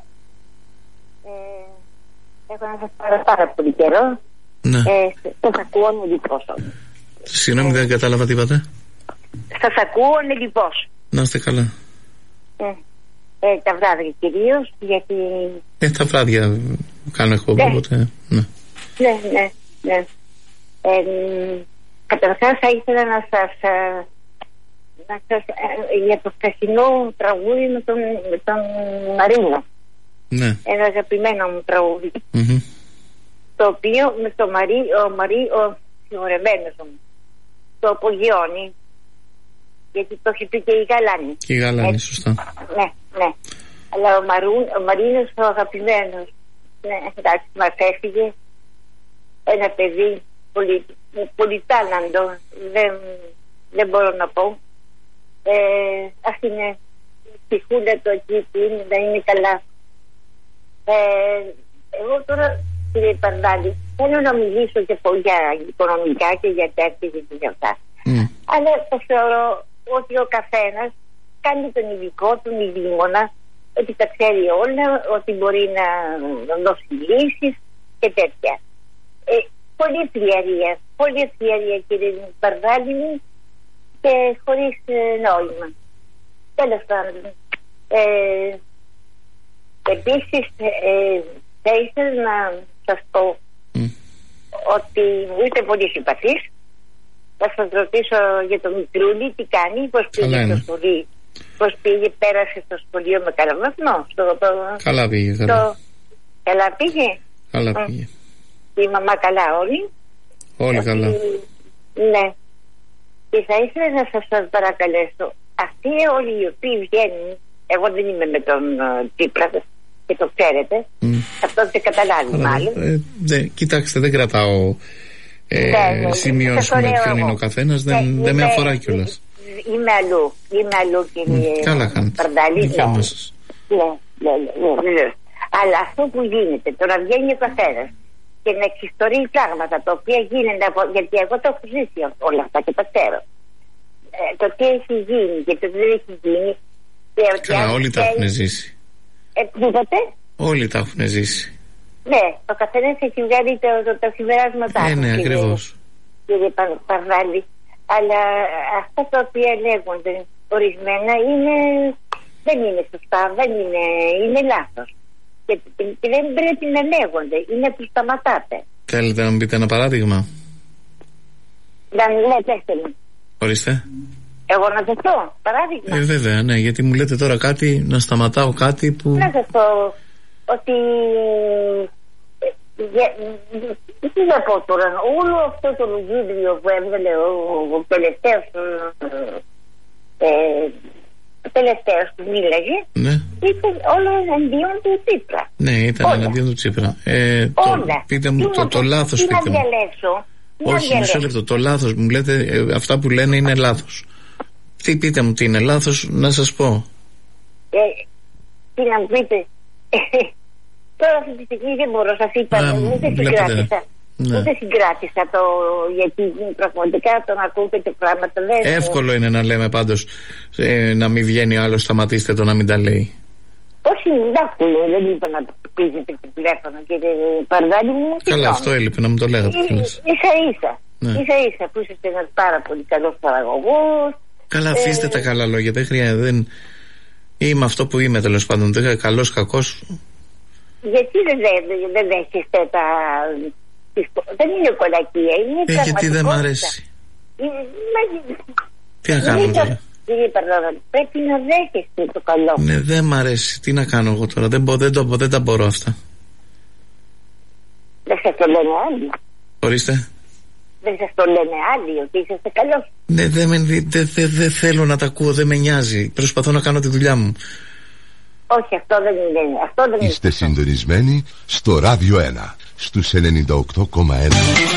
Έχω να σας πάρω πάρα πολύ καιρό. Ναι. Σας ακούω λοιπόν. Συγγνώμη, δεν κατάλαβα τι είπατε. Σας ακούω λοιπόν. Να είστε καλά. Τα βράδια κυρίως, γιατί... Τα βράδια κάνω εκπομπή, οπότε... Ναι. Καταρχάς θα ήθελα να σας για το χθεσινό τραγούδι με τον Μαρίνο. Ναι. Ένα αγαπημένο μου τραγούδι. Το οποίο με το ο συγχωρεμένος μου το απογειώνει, γιατί το έχει πει και η Γαλάνη. Και η Γαλάνη, σωστά. Ναι. Αλλά ο Μαρίνος ο αγαπημένος, εντάξει, μας έφυγε ένα παιδί πολύ τάλαντο, δεν μπορώ να πω. Ας είναι ψυχούλα το εκεί που είναι, να είναι καλά. Εγώ τώρα, κύριε Παρδάλη, θέλω να μιλήσω και για οικονομικά και για τέτοιες και για αυτά. Αλλά το θεωρώ ότι ο καθένας κάνει τον ειδικό, τον ειδήμονα, ότι τα ξέρει όλα, ότι μπορεί να δώσει λύσεις και τέτοια. Πολύ ευκαιρία κύριε Παρδάλη μου, και χωρίς νόημα. Τέλος πάντων. Επίσης θα ήθελα να σας πω ότι μου είστε πολύ συμπαθείς. Θα σας ρωτήσω για το Μικρούλι τι κάνει, πώς πήγε στο σχολείο, πέρασε στο σχολείο με καλό βαθμό. Καλά πήγε. Καλά πήγε. Η μαμά καλά όλοι. Όλοι καλά. Ναι. Και θα ήθελα να σας παρακαλέσω, αυτοί όλοι οι οποίοι βγαίνουν, εγώ δεν είμαι με τον Τσίπρα και το ξέρετε, αυτό δεν καταλάβει μάλλον. Κοιτάξτε, δεν κρατάω σημειώσεις με ποιον είναι ο καθένας, δεν με αφορά κιόλας. Είμαι αλλού κύριε Παρδάλη. Ναι. Αλλά αυτό που γίνεται, το να βγαίνει ο καθένας και να εξιστορεί πράγματα τα οποία γίνονται, γιατί εγώ το έχω ζήσει όλα αυτά και τα ξέρω. Το τι έχει γίνει και το τι δεν έχει γίνει. Καλά, όλοι τα έχουν ζήσει. Είπατε? Όλοι τα έχουν ζήσει. Ναι, ο καθένας έχει βγάλει τα συμπεράσματά του. Ναι, ακριβώς. Κύριε Παρδάλη. Αλλά αυτά τα οποία λέγονται ορισμένα δεν είναι σωστά, είναι λάθος. Και δεν πρέπει να λέγονται, είναι να τους σταματάτε. Θέλετε να μου πείτε ένα παράδειγμα? Ναι, πέστε μου. Ορίστε. Εγώ να σας πω παράδειγμα? Βέβαια, ναι, γιατί μου λέτε τώρα κάτι, να σταματάω κάτι που... Να σας πω ότι... Τι να πω τώρα, όλο αυτό το λογίδριο που έβγαλε ο τελευταίος που μίλαγε, ναι, ήταν όλο εναντίον του Τσίπρα. Ναι, ήταν εναντίον του Τσίπρα. Πείτε μου το λάθος. Τι να διαλέξω. Όχι, μισό λεπτό. Το λάθος μου λέτε, αυτά που λένε είναι λάθος. Τι πείτε μου, τι είναι λάθος, να σας πω. Τι να μου πείτε. Τώρα αυτή τη στιγμή δεν μπορώ, σας είπα, ούτε συγκράτησα το, γιατί πραγματικά τον ακούτε και πράγματα δεν. Εύκολο είναι να λέμε πάντως να μην βγαίνει άλλος, σταματήστε το να μην τα λέει. Όχι, δεν είπα να πείζετε το τηλέφωνο, κύριε Παρδάλη μου. Καλά, αυτό έλειπε να μου το λέγατε. Ίσα-ίσα που είσαστε ένας πάρα πολύ καλός παραγωγός. Καλά, αφήστε τα καλά λόγια, δεν χρειάζεται. Είμαι αυτό που είμαι, τέλος πάντων. Καλός, κακός. Γιατί δεν δέχεστε τα. Δεν είναι κολακία, είναι πραγματικότητα. Γιατί δεν μ' αρέσει. Τι να κάνω τώρα. Κύριε Παρδάλη, πρέπει να δέχεστε το καλό. Ναι, δεν μ' αρέσει. Τι να κάνω εγώ τώρα. Δεν τα μπορώ αυτά. Δεν σας το λένε άλλοι. Ορίστε. Δεν σας το λένε άλλοι ότι είσαστε καλός. Ναι, δεν θέλω να τα ακούω, δεν με νοιάζει. Προσπαθώ να κάνω τη δουλειά μου. Όχι, αυτό δεν είναι. Είστε συντονισμένοι στο Ράδιο 1 στους 98,1.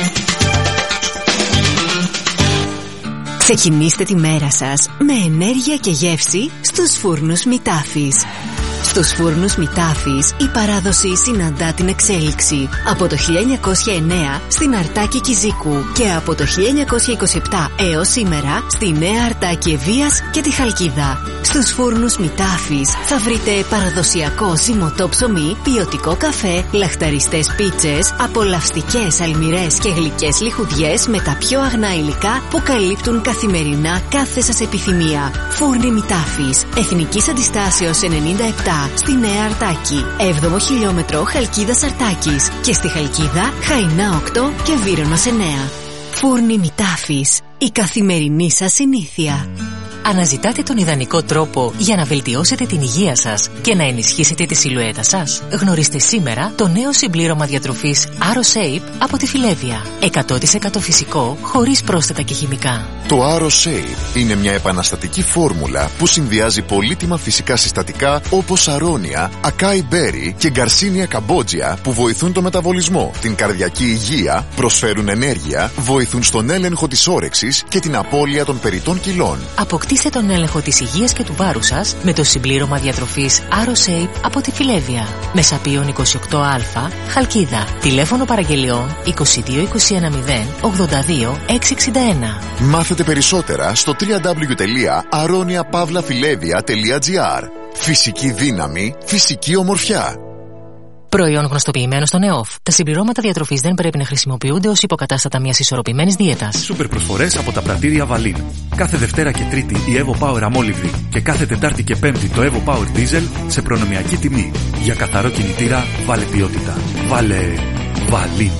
Ξεκινήστε τη μέρα σας με ενέργεια και γεύση στους φούρνους Μητάφης. Στους φούρνους Μητάφης η παράδοση συναντά την εξέλιξη. Από το 1909 στην Αρτάκη Κιζίκου και από το 1927 έως σήμερα στη Νέα Αρτάκη Ευβοίας και τη Χαλκίδα. Στους φούρνους Μητάφης θα βρείτε παραδοσιακό ζυμωτό ψωμί, ποιοτικό καφέ, λαχταριστές πίτσες, απολαυστικές αλμυρές και γλυκές λιχουδιές με τα πιο αγνά υλικά που καλύπτουν καθημερινά κάθε σας επιθυμία. Φούρνοι Μητάφης, Εθνικής Αντιστάσεως 97 στη Νέα Αρτάκη, 7ο χιλιόμετρο Χαλκίδας Αρτάκης και στη Χαλκίδα Χαϊνά 8 και Βύρωνος 9. Φούρνοι Μητάφης, η καθημερινή σας συνήθεια. Αναζητάτε τον ιδανικό τρόπο για να βελτιώσετε την υγεία σας και να ενισχύσετε τη σιλουέτα σας? Γνωρίστε σήμερα το νέο συμπλήρωμα διατροφής AroShape από τη Φιλέβια. 100% φυσικό, χωρίς πρόσθετα και χημικά. Το AroShape είναι μια επαναστατική φόρμουλα που συνδυάζει πολύτιμα φυσικά συστατικά όπως αρώνια, ακάι μπέρι και γκαρσίνια καμπότζια που βοηθούν το μεταβολισμό, την καρδιακή υγεία, προσφέρουν ενέργεια, βοηθούν στον έλεγχο της όρεξης και την απώλεια των περιττών κιλών. Αποκτήστε τον έλεγχο της υγείας και του βάρους σας με το συμπλήρωμα διατροφής AroShape από τη Φιλέβια. Μεσαπίων 28α, Χαλκίδα. Τηλέφωνο παραγγελιών 22 210 82 661. Μάθετε περισσότερα στο www.aroniapavlafilevia.gr. Φυσική δύναμη, φυσική ομορφιά. Προϊόν γνωστοποιημένο στον ΕΟΦ. Τα συμπληρώματα διατροφής δεν πρέπει να χρησιμοποιούνται ως υποκατάστατα μιας ισορροπημένης δίαιτας. Σούπερ προσφορές από τα πρατήρια Βαλίν. Κάθε Δευτέρα και Τρίτη η Evo Power αμόλυβδη και κάθε Τετάρτη και Πέμπτη το Evo Power Diesel σε προνομιακή τιμή. Για καθαρό κινητήρα, βάλε ποιότητα. Βάλε Βαλίν.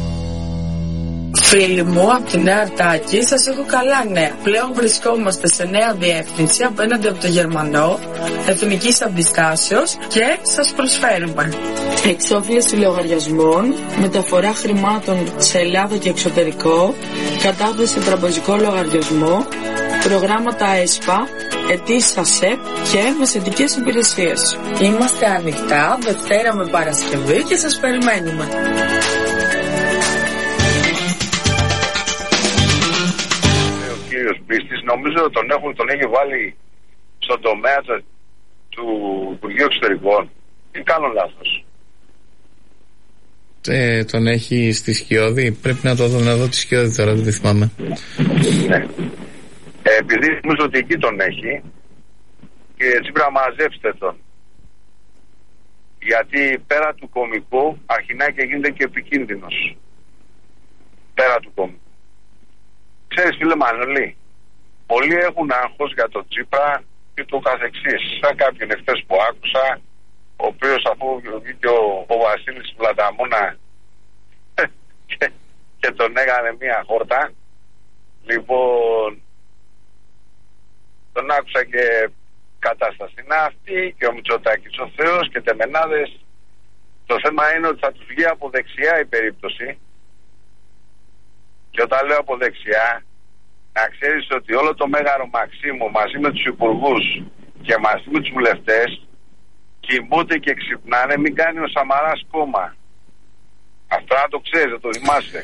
Φίλοι μου, από τη Νέα Αρτάκη σας έχω καλά νέα. Πλέον βρισκόμαστε σε νέα διεύθυνση απέναντι από το Γερμανό, Εθνικής Αντιστάσεως και σας προσφέρουμε εξόφληση λογαριασμών, μεταφορά χρημάτων σε Ελλάδα και εξωτερικό, κατάθεση σε τραπεζικό λογαριασμό, προγράμματα ΕΣΠΑ, ετήσια ΣΕΠ και μεσαιτικές υπηρεσίες. Είμαστε ανοιχτά Δευτέρα με Παρασκευή και σας περιμένουμε. Νομίζω τον έχει βάλει στον τομέα του Υπουργείου Εξωτερικών. Τι κάνω λάθος? Τον έχει στη Σκιώδη. Πρέπει να το δω, να δω τη Σκιώδη τώρα, δεν θυμάμαι. Ναι. Επειδή νομίζω ότι εκεί τον έχει, και Τσίπρα μαζέψτε τον. Γιατί πέρα του κωμικού αρχινάει και γίνεται και επικίνδυνος. Πέρα του κωμικού. Ξέρεις, φίλε Μανώλη, πολλοί έχουν άγχος για τον Τσίπρα και το καθεξής. Σαν κάποιον εχθές που άκουσα, ο οποίος αφού βγήκε ο Βασίλης Βλανταμούνα και τον έκανε μία χόρτα, λοιπόν, τον άκουσα και κατάσταση είναι αυτή και ο Μητσοτάκης ο Θεός και τεμενάδες. Το θέμα είναι ότι θα τους βγει από δεξιά η περίπτωση, και όταν λέω από δεξιά, να ξέρεις ότι όλο το Μέγαρο Μαξίμου μαζί με τους υπουργούς και μαζί με τους βουλευτές κοιμούνται και ξυπνάνε, μην κάνει ο Σαμαράς κόμμα. Αυτό να το ξέρετε, το θυμάστε.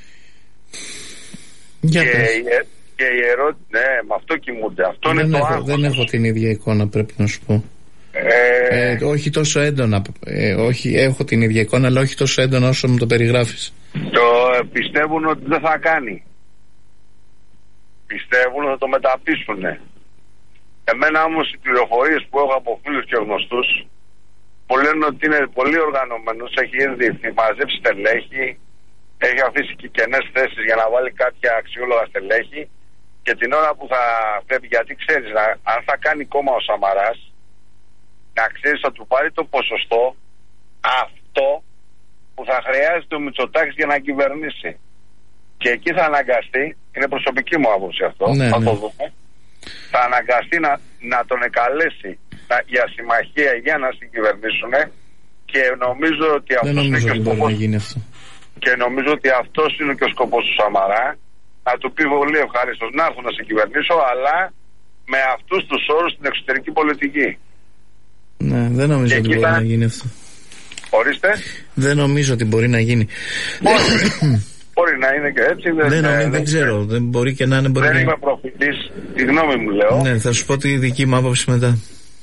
Και η ερώτηση, ναι, με αυτό κοιμούνται. Αυτό είναι το άγχος. Δεν έχω την ίδια εικόνα, πρέπει να σου πω. Όχι τόσο έντονα. Όχι, έχω την ίδια εικόνα, αλλά όχι τόσο έντονα όσο μου το περιγράφεις. Πιστεύουν ότι δεν θα κάνει. Πιστεύουν ότι θα το μεταπίσουν. Εμένα όμως οι πληροφορίες που έχω από φίλους και γνωστούς που λένε ότι είναι πολύ οργανωμένος, έχει ήδη μαζέψει στελέχη, έχει αφήσει και κενές θέσεις για να βάλει κάποια αξιόλογα στελέχη, και την ώρα που θα πρέπει, γιατί ξέρεις, αν θα κάνει κόμμα ο Σαμαράς, να ξέρεις θα του πάρει το ποσοστό αυτό που θα χρειάζεται ο Μητσοτάκης για να κυβερνήσει. Και εκεί θα αναγκαστεί, είναι προσωπική μου άποψη αυτό, θα το δούμε, θα αναγκαστεί να τον εκαλέσει για συμμαχία για να συγκυβερνήσουν, και νομίζω ότι αυτός είναι και ο σκοπός. Και νομίζω ότι αυτός είναι και ο σκοπός του Σαμαρά, να του πει πολύ ευχαριστώς να έρθω να συγκυβερνήσω, αλλά με αυτούς τους όρους στην εξωτερική πολιτική. Ναι, δεν νομίζω ότι μπορεί να γίνει αυτό. Ορίστε. Δεν νομίζω ότι μπορεί να γίνει. Μπορεί να είναι και έτσι. Δεν ξέρω. Δεν μπορεί και να είναι. Δεν είμαι προφητής. Τη γνώμη μου λέω. Ναι, θα σου πω τη δική μου άποψη μετά.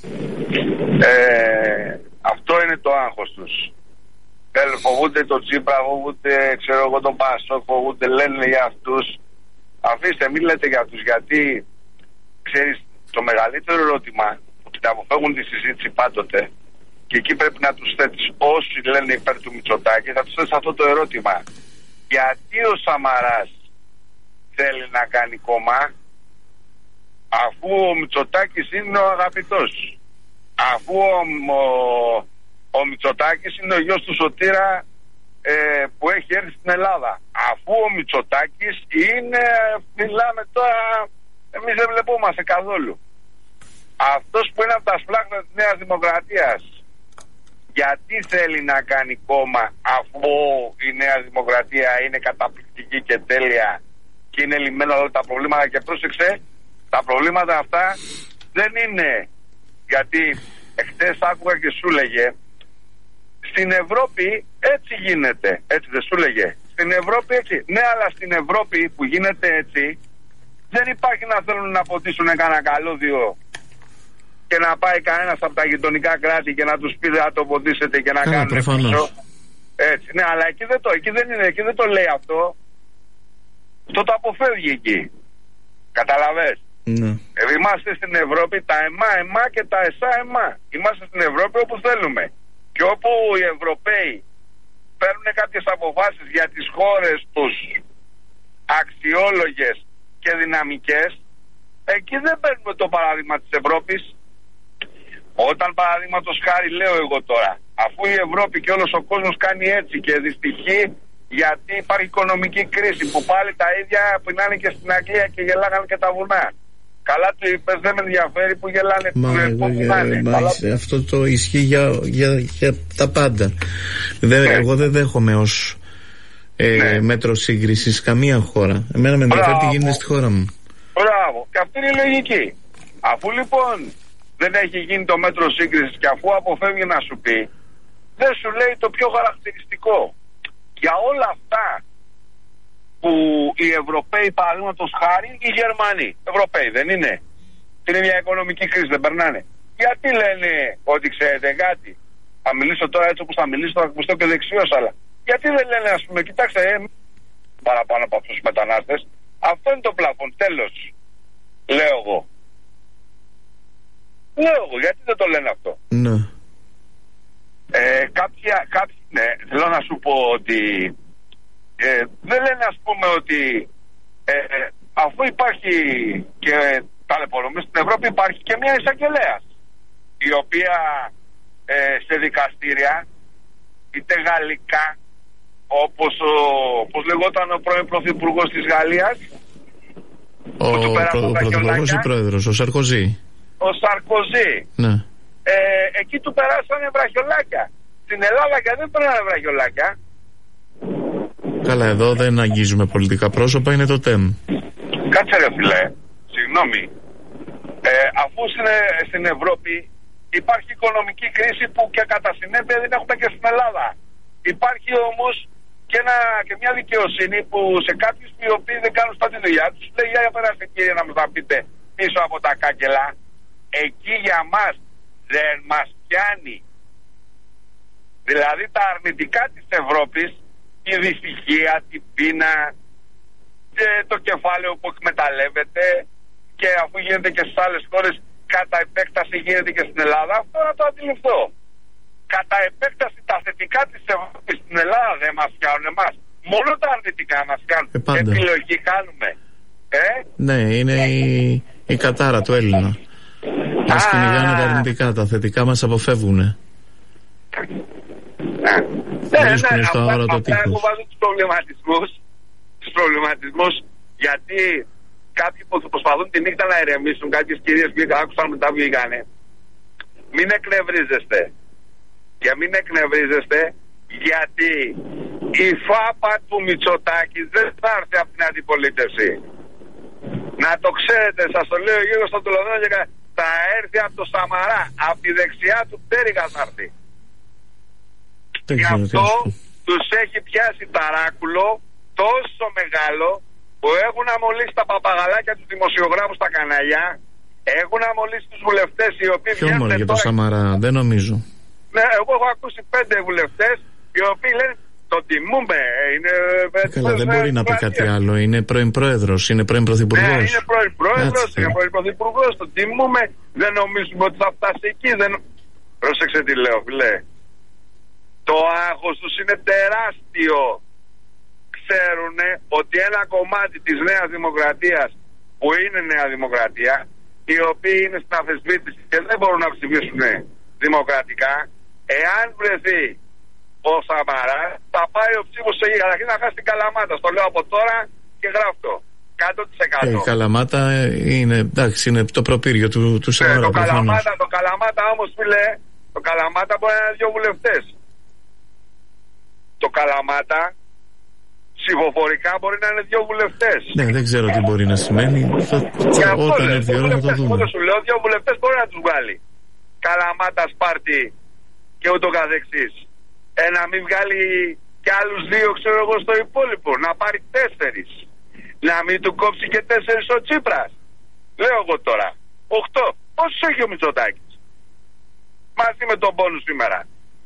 Αυτό είναι το άγχος τους. Φοβούνται τον Τσίπρα, φοβούνται, ξέρω εγώ, τον Πασόκ, φοβούνται, λένε για αυτούς. Αφήστε, μην λέτε για αυτούς, γιατί ξέρεις, το μεγαλύτερο ερώτημα που την αποφεύγουν τη συζήτηση πάντοτε, και εκεί πρέπει να τους θέτεις, όσοι λένε υπέρ του Μητσοτάκη, θα τους θέτεις αυτό το ερώτημα. Γιατί ο Σαμαράς θέλει να κάνει κόμμα, αφού ο Μητσοτάκης είναι ο αγαπητός, αφού ο Μητσοτάκης είναι ο γιος του Σωτήρα που έχει έρθει στην Ελλάδα, αφού ο Μητσοτάκης είναι, μιλάμε τώρα, εμείς δεν βλεπόμαστε καθόλου, αυτός που είναι από τα σπλάχνα της Νέας Δημοκρατίας, γιατί θέλει να κάνει κόμμα αφού η Νέα Δημοκρατία είναι καταπληκτική και τέλεια και είναι λυμμένα όλα τα προβλήματα? Και πρόσεξε, τα προβλήματα αυτά δεν είναι, γιατί εχθές άκουγα και σου λέγε, στην Ευρώπη έτσι γίνεται, έτσι δεν σου λέγε, στην Ευρώπη έτσι, ναι, αλλά στην Ευρώπη που γίνεται έτσι δεν υπάρχει να θέλουν να ποτίσουν κανένα καλώδιο και να πάει κανένας από τα γειτονικά κράτη και να τους πει να το ποτίσετε και να κάνουν πίσω. Έτσι, ναι, αλλά εκεί δεν το λέει αυτό. Αυτό το αποφεύγει εκεί. Καταλαβες. Ναι. Είμαστε στην Ευρώπη τα εμά και τα εσά. Είμαστε στην Ευρώπη όπου θέλουμε. Και όπου οι Ευρωπαίοι παίρνουν κάποιες αποφάσεις για τις χώρες τους αξιόλογες και δυναμικές, εκεί δεν παίρνουμε το παράδειγμα της Ευρώπης. Όταν παραδείγματος χάρη λέω εγώ τώρα, αφού η Ευρώπη και όλος ο κόσμος κάνει έτσι και δυστυχεί γιατί υπάρχει οικονομική κρίση, που πάλι τα ίδια που είναι και στην Αγγλία και γελάγανε και τα βουνά. Καλά του είπες, δεν με ενδιαφέρει που γελάνε. Αυτό το ισχύει για τα πάντα. Εγώ δεν δέχομαι ως μέτρο σύγκρισης καμία χώρα. Εμένα με ενδιαφέρει τι γίνεται στη χώρα μου. Μπράβο, και αυτή είναι η λογική. Αφού λοιπόν δεν έχει γίνει το μέτρο σύγκρισης και αφού αποφεύγει να σου πει, δεν σου λέει το πιο χαρακτηριστικό. Για όλα αυτά που οι Ευρωπαίοι, παραδείγματος χάρη, οι Γερμανοί, Ευρωπαίοι δεν είναι, είναι μια οικονομική κρίση, δεν περνάνε. Γιατί λένε ότι ξέρετε κάτι, θα μιλήσω τώρα έτσι όπως θα μιλήσω, θα ακουστώ και δεξιός, αλλά γιατί δεν λένε, ας πούμε, κοιτάξτε, παραπάνω από αυτούς τους μετανάστες, αυτό είναι το πλαφόν, τέλος. Λέω εγώ, γιατί δεν το λένε αυτό? Ναι. Ναι, θέλω να σου πω ότι δεν λένε, ας πούμε, ότι αφού υπάρχει και ταλαιπωρούμε στην Ευρώπη, υπάρχει και μια εισαγγελέας η οποία σε δικαστήρια, είτε γαλλικά, όπως λεγόταν ο πρώην πρωθυπουργός της Γαλλίας, ο πρωθυπουργός ή πρόεδρος, ο Σαρκοζή. Ο Σαρκοζή. Ναι. Εκεί του περάσανε βραχιολάκια. Στην Ελλάδα και δεν περνάνε βραχιολάκια. Καλά, εδώ δεν αγγίζουμε πολιτικά πρόσωπα, είναι το ΤΕΜ. Κάτσε ρε φίλε, συγγνώμη. Αφού στην Ευρώπη Υπάρχει οικονομική κρίση που και κατά συνέπεια δεν έχουμε και στην Ελλάδα. Υπάρχει όμως και μια δικαιοσύνη που σε κάποιους οι οποίοι δεν κάνουν στα τη δουλειά τους λέει για περάστε κύριε να μας τα πείτε πίσω από τα κάγκελα. Εκεί για μας δεν μας πιάνει. Δηλαδή τα αρνητικά της Ευρώπης, η δυστυχία, την πείνα, το κεφάλαιο που εκμεταλλεύεται και αφού γίνεται και στις άλλες χώρες κατά επέκταση γίνεται και στην Ελλάδα, αυτό να το αντιληφθώ. Κατά επέκταση τα θετικά της Ευρώπης στην Ελλάδα δεν μας πιάνουν εμάς. Μόνο τα αρνητικά μας πιάνουν. Επιλογή κάνουμε. Ναι, είναι η κατάρα του Έλληνα. Μας κυνηγάνε τα αρνητικά, τα θετικά μας αποφεύγουνε. Αυτά εγώ βάζω τους προβληματισμούς γιατί κάποιοι που προσπαθούν τη νύχτα να ηρεμήσουν, κάποιες κυρίες που άκουσαν μετά βγήκανε. Μην εκνευρίζεστε. Και μην εκνευρίζεστε γιατί η φάπα του Μητσοτάκη δεν θα έρθει από την αντιπολίτευση. Να το ξέρετε, σας το λέω γύρω στον Τολωνό και θα έρθει από το Σαμαρά. Από τη δεξιά του πτέρυγα θα έρθει. Γι' αυτό τους έχει πιάσει ταράκουλο τόσο μεγάλο που έχουν αμολύσει τα παπαγαλάκια του δημοσιογράφου στα κανάλια, έχουν αμολύσει τους βουλευτές οι οποίοι βγαίνουν τώρα... για το Σαμαρά, δεν νομίζω. Ναι, εγώ έχω ακούσει 5 βουλευτές οι οποίοι λένε το τιμούμε. Καλά, δεν μπορεί να πει κάτι άλλο. Είναι πρώην πρόεδρος, είναι πρώην πρωθυπουργός. Ναι, είναι πρώην πρόεδρος, είναι πρώην πρωθυπουργός. Το τιμούμε. Δεν νομίζουμε ότι θα φτάσει εκεί. Πρόσεξε τι λέω, φίλε. Το άγχος τους είναι τεράστιο. Ξέρουν ότι ένα κομμάτι της Νέας Δημοκρατίας που είναι Νέα Δημοκρατία, οι οποίοι είναι στην αμφισβήτηση και δεν μπορούν να ψηφίσουν δημοκρατικά, εάν βρεθεί ο Σαμαράς θα πάει ο ψήφος σε καταρχήν να χάσει την Καλαμάτα. Στο λέω από τώρα και γράφτω 100%. Η Καλαμάτα είναι, εντάξει, είναι το προπύργιο του Σαμαρά. Το Καλαμάτα όμως, φίλε, το Καλαμάτα μπορεί να είναι 2 βουλευτές. Το Καλαμάτα ψηφοφορικά μπορεί να είναι 2 βουλευτές. Ναι, δεν ξέρω τι μπορεί να σημαίνει. Όταν έρθει η ώρα θα το δούμε. Όταν σου λέω 2 βουλευτές μπορεί να τους βγάλει. Καλαμάτα, Σπάρτη και ούτω καθεξής. Να μην βγάλει και άλλους 2, ξέρω εγώ, στο υπόλοιπο. Να πάρει 4. Να μην του κόψει και 4 ο Τσίπρας. Λέω εγώ τώρα. 8. Πόσους έχει ο Μητσοτάκης μαζί με τον πόνου σήμερα?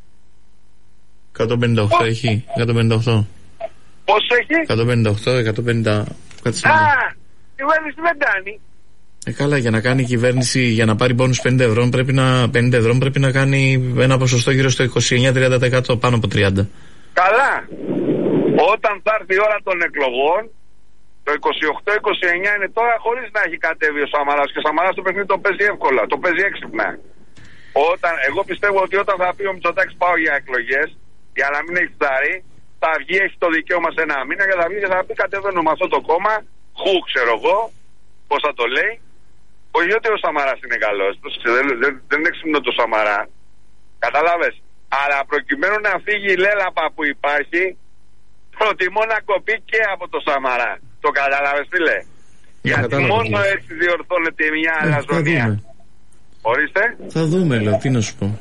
158 έχει. 158. Πόσο έχει? 158, 150. Κυβέρνηση δεν κάνει. Καλά, για να κάνει κυβέρνηση, για να πάρει πόνους 50 ευρώ πρέπει να κάνει ένα ποσοστό γύρω στο 29-30%, πάνω από 30. Καλά. Όταν θα έρθει η ώρα των εκλογών, το 28-29 είναι τώρα, χωρίς να έχει κατέβει ο Σαμαράς. Και ο Σαμαράς το παιχνίδι το παίζει εύκολα, το παίζει έξυπνα. Εγώ πιστεύω ότι όταν θα πει ο Μητσοτάκης πάω για εκλογές, για να μην έχει φτάρει, θα βγει, έχει το δικαίωμα σε 1 μήνα και θα βγει και θα πει κατεβαίνω με αυτό το κόμμα, ξέρω εγώ, πώς θα το λέει. Όχι ότι ο Σαμαράς είναι καλός, δεν είναι ξύπνο το Σαμαρά, καταλάβες. Αλλά προκειμένου να φύγει η λέλαπα που υπάρχει, προτιμώ να κοπεί και από το Σαμαρά. Το καταλάβες, φίλε? Γιατί μόνο έτσι διορθώνεται μια αλαζονία. Ορίστε. Θα δούμε, λέω, τι να σου πω.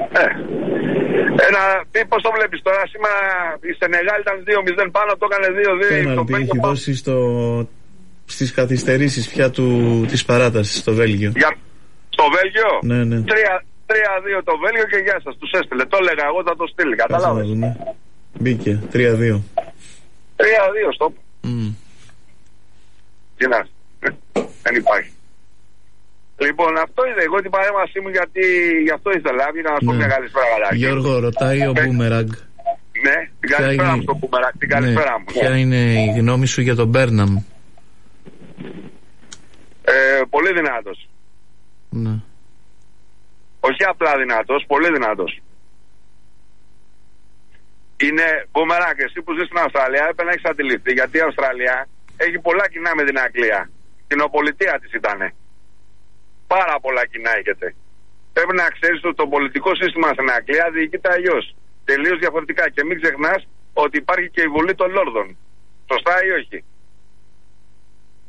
Πώς το βλέπεις τώρα? Σήμερα η Σενεγάλη ήταν 2-0 πάνω, το έκανε 2-2. Πέναλτι έχει δώσει στις καθυστερήσεις πια της παράτασης στο Βέλγιο. Στο Βέλγιο? Ναι. 3-2 το Βέλγιο και γεια σας, τους έστειλε. Το έλεγα εγώ, θα το στείλει, καταλάβες. Μπήκε, 3-2. 3-2 στο. Τι να, δεν υπάρχει. Λοιπόν, αυτό είναι εγώ την παρέμβασή μου, γιατί γι' αυτό ήθελα να σας πω μια καλησπέρα. Γιώργο, ρωτάει ο Μπούμεραγκ. Ναι, την καλησπέρα μου στο Μπούμεραγκ, την καλησπέρα μου. Ποια είναι η γνώμη σου για τον Μπέρναμ? Πολύ δυνατός. Ναι. Όχι απλά δυνατός, πολύ δυνατός. Είναι Μπούμεραγκ, εσύ που ζεις στην Αυστραλία έπρεπε να έχεις αντιληφθεί, γιατί η Αυστραλία έχει πολλά κοινά με την Αγγλία. Κοινοπολιτεία της ήτανε. Πάρα πολλά κοινά έχετε. Πρέπει να ξέρεις ότι το πολιτικό σύστημα στην Αγγλία διοικείται αλλιώς. Τελείως διαφορετικά. Και μην ξεχνάς ότι υπάρχει και η Βουλή των Λόρδων. Σωστά ή όχι?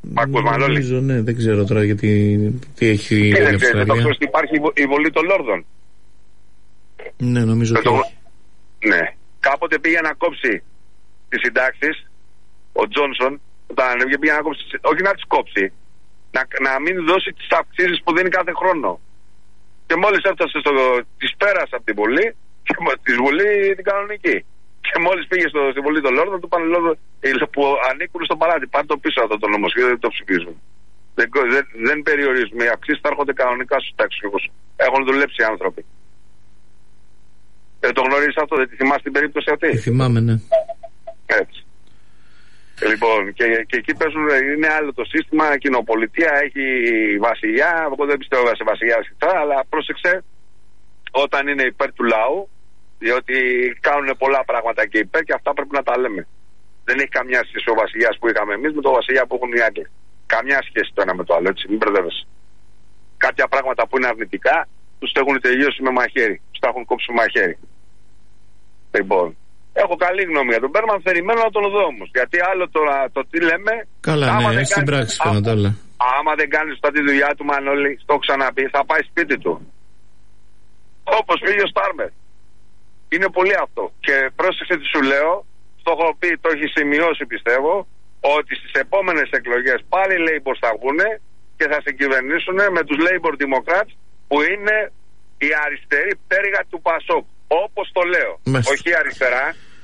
Μάκος Μανώλη. Νομίζω, ναι, δεν ξέρω τώρα γιατί τι έχει η Αυστραλία. Δεν ξέρω ότι υπάρχει η βολή των Λόρδων. Ναι, νομίζω ότι έχει. Ναι. Κάποτε πήγε να κόψει τις συντάξεις ο Τζόνσον, όταν ανέβηκε πήγε να κόψει, όχι να τις κόψει, να μην δώσει τις αυξήσεις που δίνει κάθε χρόνο. Και μόλις έφτασε τις πέρασε από την Βουλή, και τη Βουλή την κανονική. Και μόλις πήγε στη Βουλή των Λόρδων, του πάνε Λόρδων που ανήκουν στο παλάτι. Πάρτε το πίσω αυτό το νομοσχέδιο, δεν το ψηφίζουν. Δεν περιορίζουμε. Οι αυξήσεις θα έρχονται κανονικά στους ταξιούχους. Έχουν δουλέψει οι άνθρωποι. Δεν το γνωρίζεις αυτό, δεν τη θυμάσαι την περίπτωση αυτή? Τη θυμάμαι, ναι. Έτσι. Λοιπόν, και εκεί παίζουν, είναι άλλο το σύστημα, κοινοπολιτεία, έχει βασιλιά, εγώ δεν πιστεύω σε βασιλιά, αλλά πρόσεξε, όταν είναι υπέρ του λαού, διότι κάνουν πολλά πράγματα και υπέρ και αυτά πρέπει να τα λέμε. Δεν έχει καμιά σχέση ο βασιλιάς που είχαμε εμείς με το βασιλιά που έχουν οι Άγγλοι. Καμιά σχέση το ένα με το άλλο, έτσι, μην μπερδεύεσαι. Κάποια πράγματα που είναι αρνητικά, τους έχουν τελειώσει με μαχαίρι, τους τα έχουν κόψει με μαχαίρι. Λοιπόν, έχω καλή γνώμη για τον Μπέρμαν, περιμένω να τον δω όμως. Γιατί άλλο τώρα το τι λέμε. Καλά, ναι, στην πράξη φαίνονται όλα. Άμα δεν κάνει σωστά τη δουλειά του, Μανώλη, το έχω ξαναπεί, θα πάει σπίτι του. Όπως πήγε ο Στάρμερ. Είναι πολύ αυτό. Και πρόσεξε τι σου λέω, το έχω πει, το έχει σημειώσει πιστεύω, ότι στις επόμενες εκλογές πάλι οι Labour θα βγούνε και θα συγκυβερνήσουν με τους Labour Democrats που είναι η αριστερή πτέρυγα του Πασόκ. Όπως το λέω. Όχι η αριστερά.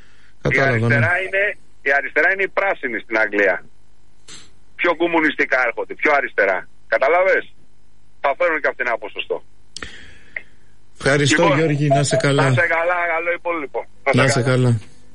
Η αριστερά είναι η πράσινη στην Αγγλία. Πιο κομμουνιστικά έρχονται, πιο αριστερά. Καταλαβες? Θα φέρουν και αυτήν ένα ποσοστό. Ευχαριστώ, λοιπόν, Γιώργη, να σε καλά. Να σε καλά, καλό υπόλοιπο. Να σε καλά.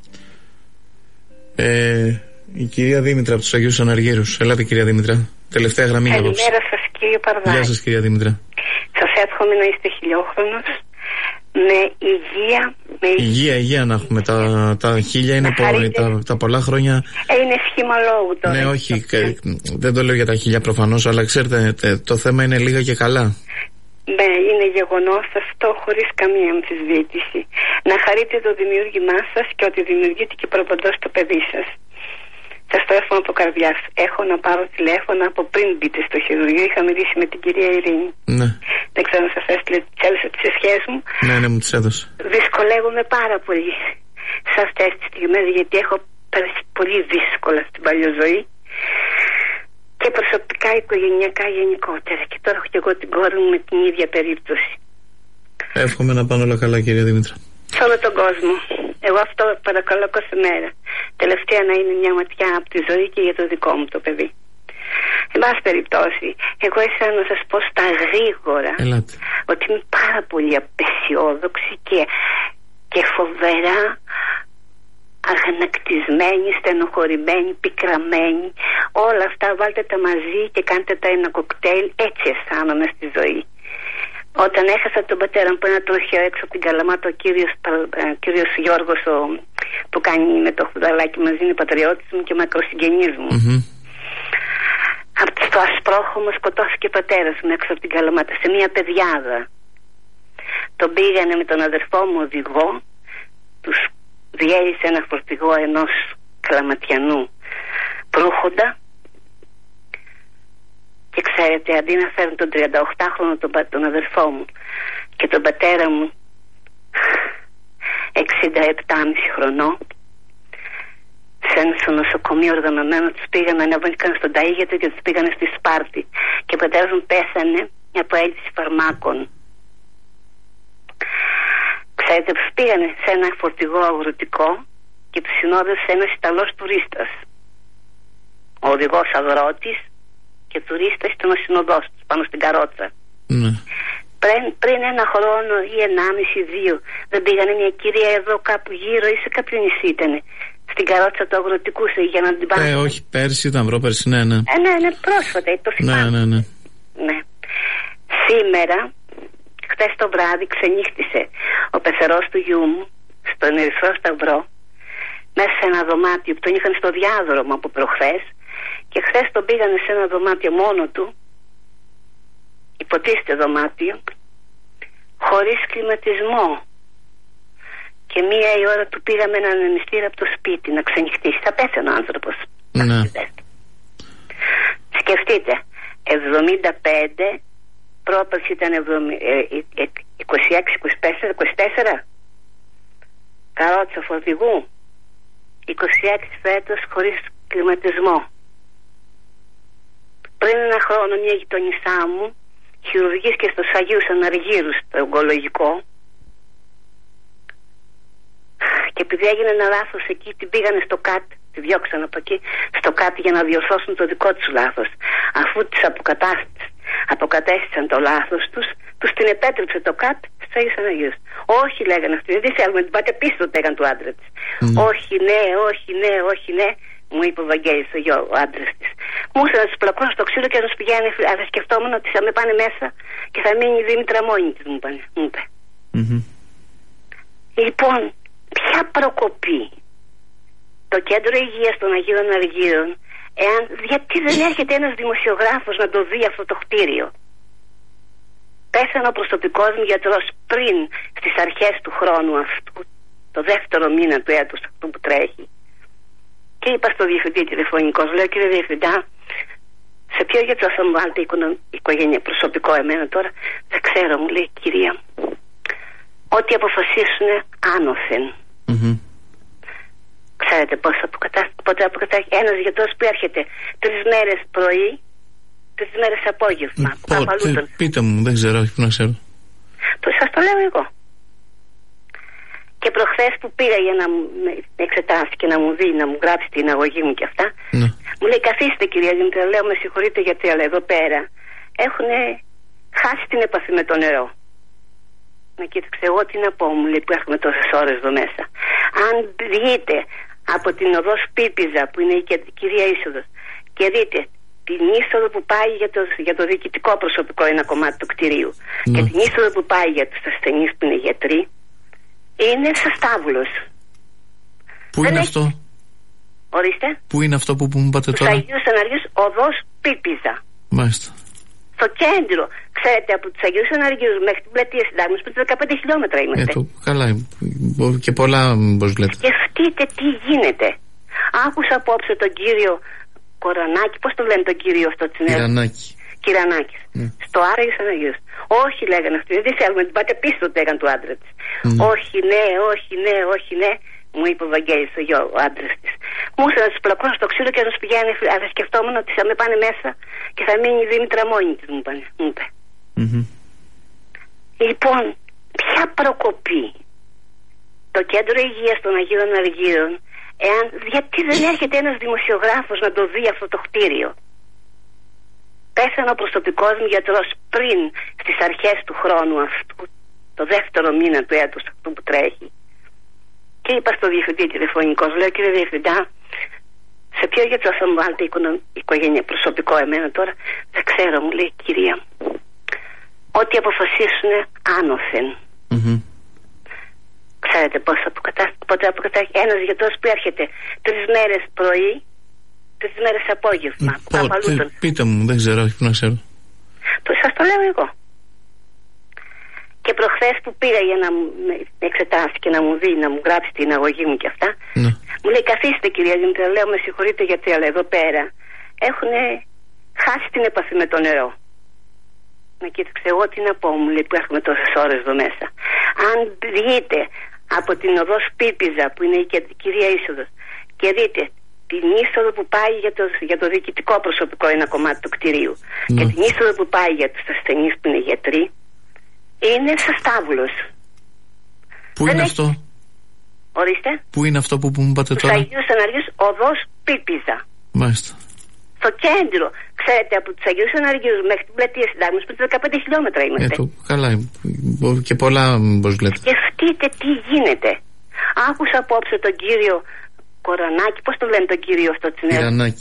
Η κυρία Δήμητρα από τους Αγίους Αναργύρους. Ελάτε, κυρία Δήμητρα. Τελευταία γραμμή. Καλημέρα σας, κύριε Παρδάκη. Γεια σας, κυρία Δήμητρα. Σας εύχομαι να είστε χιλιόχρονος. Με υγεία να έχουμε. Τα χίλια είναι τα πολλά χρόνια. Είναι σχήμα λόγου τώρα. Ναι, όχι, δεν το λέω για τα χίλια προφανώς, αλλά ξέρετε, το θέμα είναι λίγα και καλά. Ναι, είναι γεγονός αυτό χωρίς καμία αμφισβήτηση. Να χαρείτε το δημιούργημά σας και ότι δημιουργείτε και προπαντός το παιδί σας. Σας το εύχομαι από καρδιάς. Έχω να πάρω τηλέφωνα από πριν μπείτε στο χειρουργείο. Είχα μιλήσει με την κυρία Ειρήνη. Ναι. Δεν ξέρω αν σας έστειλε τις ευχές μου. Ναι, μου τις έδωσε. Δυσκολεύομαι πάρα πολύ σε αυτές τις στιγμές, γιατί έχω πέρασει πολύ δύσκολα στην παλιό ζωή. Και προσωπικά, οικογενειακά γενικότερα. Και τώρα έχω και εγώ την κόρη μου με την ίδια περίπτωση. Εύχομαι να πάνε όλα καλά, κυρία Δήμητρα. Σε όλο τον κόσμο. Εγώ αυτό παρακαλώ κάθε μέρα. Τελευταία να είναι μια ματιά από τη ζωή και για το δικό μου το παιδί. Εν πάση περιπτώσει, εγώ ήθελα να σας πω στα γρήγορα ότι είμαι πάρα πολύ απεσιόδοξη και φοβερά αγανακτισμένη, στενοχωρημένη, πικραμένη. Όλα αυτά βάλτε τα μαζί και κάντε τα ένα κοκτέιλ. Έτσι αισθάνομαι στη ζωή. Όταν έχασα τον πατέρα μου, που ένα τροχαίο έξω από την Καλαμάτα, ο κύριος Γιώργος που κάνει με το χουδαλάκι μαζί, είναι πατριώτης μου και μακροσυγγενής μου. Στο Ασπρόχωμο σκοτώθηκε ο πατέρας μου έξω από την Καλαμάτα σε μια πεδιάδα. Τον πήγανε με τον αδερφό μου οδηγό, τους διέλυσε ένα φορτηγό ενός Καλαματιανού προύχοντα. Και ξέρετε, αντί να φέρουν τον 38χρονο τον αδερφό μου και τον πατέρα μου 67,5 χρονών, στο νοσοκομείο οργανωμένο, τους πήγαν, ανέβηκαν στον ταΐγετο και τους πήγανε στη Σπάρτη. Και ο πατέρας μου πέθανε από έλλειψη φαρμάκων. Ξέρετε, τους πήγανε σε ένα φορτηγό αγροτικό και τους συνόδευσε ένας Ιταλός τουρίστας. Ο οδηγός αγρότης και τουρίστας ήταν ο συνοδός τους πάνω στην καρότσα. Πριν ένα χρόνο ή 1,5-2 δεν πήγανε μια κυρία εδώ κάπου γύρω ή σε κάποιο νησί ήτανε, στην καρότσα του αγροτικού για να την πάνε? Όχι, πέρσι ήταν, πρόπερσι, ναι. Ναι, πρόσφατα, το θυμάμαι. Ναι. Σήμερα, χτες το βράδυ, ξενύχτησε ο πεθερός του γιού μου στον Ερυθρό Σταυρό, μέσα σε ένα δωμάτιο που τον είχαν στο διάδρομο από προχθές, και χθες τον πήγανε σε ένα δωμάτιο μόνο του, υποτίθεται δωμάτιο, χωρίς κλιματισμό. Και 1 η ώρα του πήγαμε έναν ανεμιστήρα από το σπίτι να ξενυχτήσει. Θα πέθανε ο άνθρωπος. Σκεφτείτε, 75, πρόπερση ήταν 26, 24, καρότσα φορτηγού, 26 φέτος χωρίς κλιματισμό. Πριν ένα χρόνο μια γειτονισά μου χειρουργήθηκε στους Αγίους Αναργύρους, στο ογκολογικό, και επειδή έγινε ένα λάθος εκεί, την πήγανε στο ΚΑΤ, τη διώξαν από εκεί στο ΚΑΤ για να διορθώσουν το δικό τους λάθος. Αφού τις αποκατέστησαν το λάθος τους την επέτρεψε το ΚΑΤ στους Αγίους Αναργύρους. Όχι, λέγανε αυτοί, δεν θέλουμε, την πάτε πίσω, το έκανε του άντρα της. Όχι, ναι, όχι, ναι, όχι, ναι, μου είπε ο Βαγγέλης, ο άντρας της. Μου ήρθε να τους πλακώσω στο ξύλο και να τους πηγαίνει, αλλά σκεφτόμουν ότι θα με πάνε μέσα και θα μείνει η Δήμητρα μόνη της, μου είπε. Λοιπόν, ποια προκοπή. Το κέντρο υγείας των Αγίων Αναργύρων, γιατί δεν έρχεται ένας δημοσιογράφος να το δει αυτό το κτίριο. Πέσανε ο προσωπικός μου γιατρός πριν στις αρχές του χρόνου αυτού, το δεύτερο μήνα του έτους αυτού που τρέχει. Και είπα στο διευθυντή τηλεφωνικός, λέω, κύριε διευθυντά, σε ποιο γιατρό θα μου βάλετε οικογένεια προσωπικό εμένα τώρα? Δεν ξέρω, μου λέει, κυρία, ό,τι αποφασίσουν άνωθεν. Ξέρετε πότε αποκατάστηκε ένας γιατρός που έρχεται 3 μέρες πρωί, 3 μέρες απόγευμα. Πείτε μου, δεν ξέρω, όχι που να ξέρω. Σας το λέω εγώ. Και προχθές που πήγα για να με εξετάσει και να μου δει, να μου γράψει την αγωγή μου και αυτά, μου λέει, καθίστε κυρία Δήμητρα, λέω, με συγχωρείτε γιατί, αλλά εδώ πέρα έχουν χάσει την επαφή με το νερό. Να κοίταξε, εγώ τι να πω, μου λέει, που έχουμε τόσες ώρες εδώ μέσα. Αν δείτε από την οδό Πίπιζα, που είναι η κυρία είσοδος, και δείτε την είσοδο που πάει για το διοικητικό προσωπικό, ένα κομμάτι του κτηρίου, και την είσοδο που πάει για τους ασθενείς που είναι γιατροί, είναι σαν στάβλος. Πού είναι αυτό? Ορίστε. Πού είναι αυτό που μου είπατε τώρα? Στους Αγίους Αναργύρους, οδός Πίπιζα. Μάλιστα. Στο κέντρο. Ξέρετε, από τους Αγίους Αναργύρους μέχρι την πλατεία Συντάγματος, πριν 15 χιλιόμετρα είμαστε. Καλά, και πολλά, πώς λέτε. Σκεφτείτε τι γίνεται. Άκουσα απόψε τον κύριο Κορανάκη, πώς το λένε τον κύριο αυτό της νέας? Κυρανάκη. Στο Άγιους Αναργύρους. Όχι, λέγανε αυτοί, δεν θέλουμε, την πάτε πίσω, το έκανε του άντρα της. Όχι, ναι, όχι, ναι, όχι, ναι, μου είπε ο Βαγγέλης, ο άντρας της. Μου ήρθε να τους πλακώσω στο ξύλο και να τους πηγαίνει, αλλά σκεφτόμουν ότι θα με πάνε μέσα και θα μείνει η Δήμητρα μόνη της, μου είπε. Λοιπόν, ποια προκοπή. Το κέντρο υγείας των Αγίων Αναργύρων, γιατί δεν έρχεται ένας δημοσιογράφος να το δει αυτό το κτίριο. Πέσανε ο προσωπικός μου γιατρός πριν στις αρχές του χρόνου αυτού, το δεύτερο μήνα του έτους αυτού που τρέχει. Και είπα στο διευθυντή τηλεφωνικός, λέω, κύριε διευθυντά, σε ποιο γιατρό θα μου βάλετε οικογένεια προσωπικό εμένα τώρα? Δεν ξέρω, μου λέει, κυρία, ό,τι αποφασίσουν άνωθεν. Ξέρετε πότε αποκατάστηκε ένας γιατρός που έρχεται 3 μέρες πρωί, 3 μέρες απόγευμα. Πείτε μου, δεν ξέρω, όχι που να ξέρω. Σας το λέω εγώ. Και προχθές που πήγα για να με εξετάσει και να μου δει, να μου γράψει την αγωγή μου και αυτά, μου λέει, καθίστε κυρία Δήμητρα, λέω, με συγχωρείτε γιατί, αλλά εδώ πέρα έχουν χάσει την επαφή με το νερό. Να κοίταξε, εγώ τι να πω, μου λέει, που έχουμε τόσες ώρες εδώ μέσα. Αν δείτε από την οδό Πίπιζα, που είναι η κυρία είσοδος, και δείτε την είσοδο που πάει για το διοικητικό προσωπικό, ένα κομμάτι του κτηρίου, και την είσοδο που πάει για τους ασθενείς που είναι γιατροί, είναι σαν στάβλος. Πού είναι αυτό? Ορίστε. Πού είναι αυτό που μου είπατε τώρα? Στους Αγίους Αναργύρους, οδός Πίπιζα. Μάλιστα. Στο κέντρο. Ξέρετε, από τους Αγίους Αναργύρους μέχρι την πλατεία Συντάγματος, πριν 15 χιλιόμετρα είμαστε. Καλά, και πολλά, πώς λέτε. Σκεφτείτε τι γίνεται. Άκουσα απόψε τον κύριο Κορανάκη, πώς το λένε τον κύριο αυτό της νέας?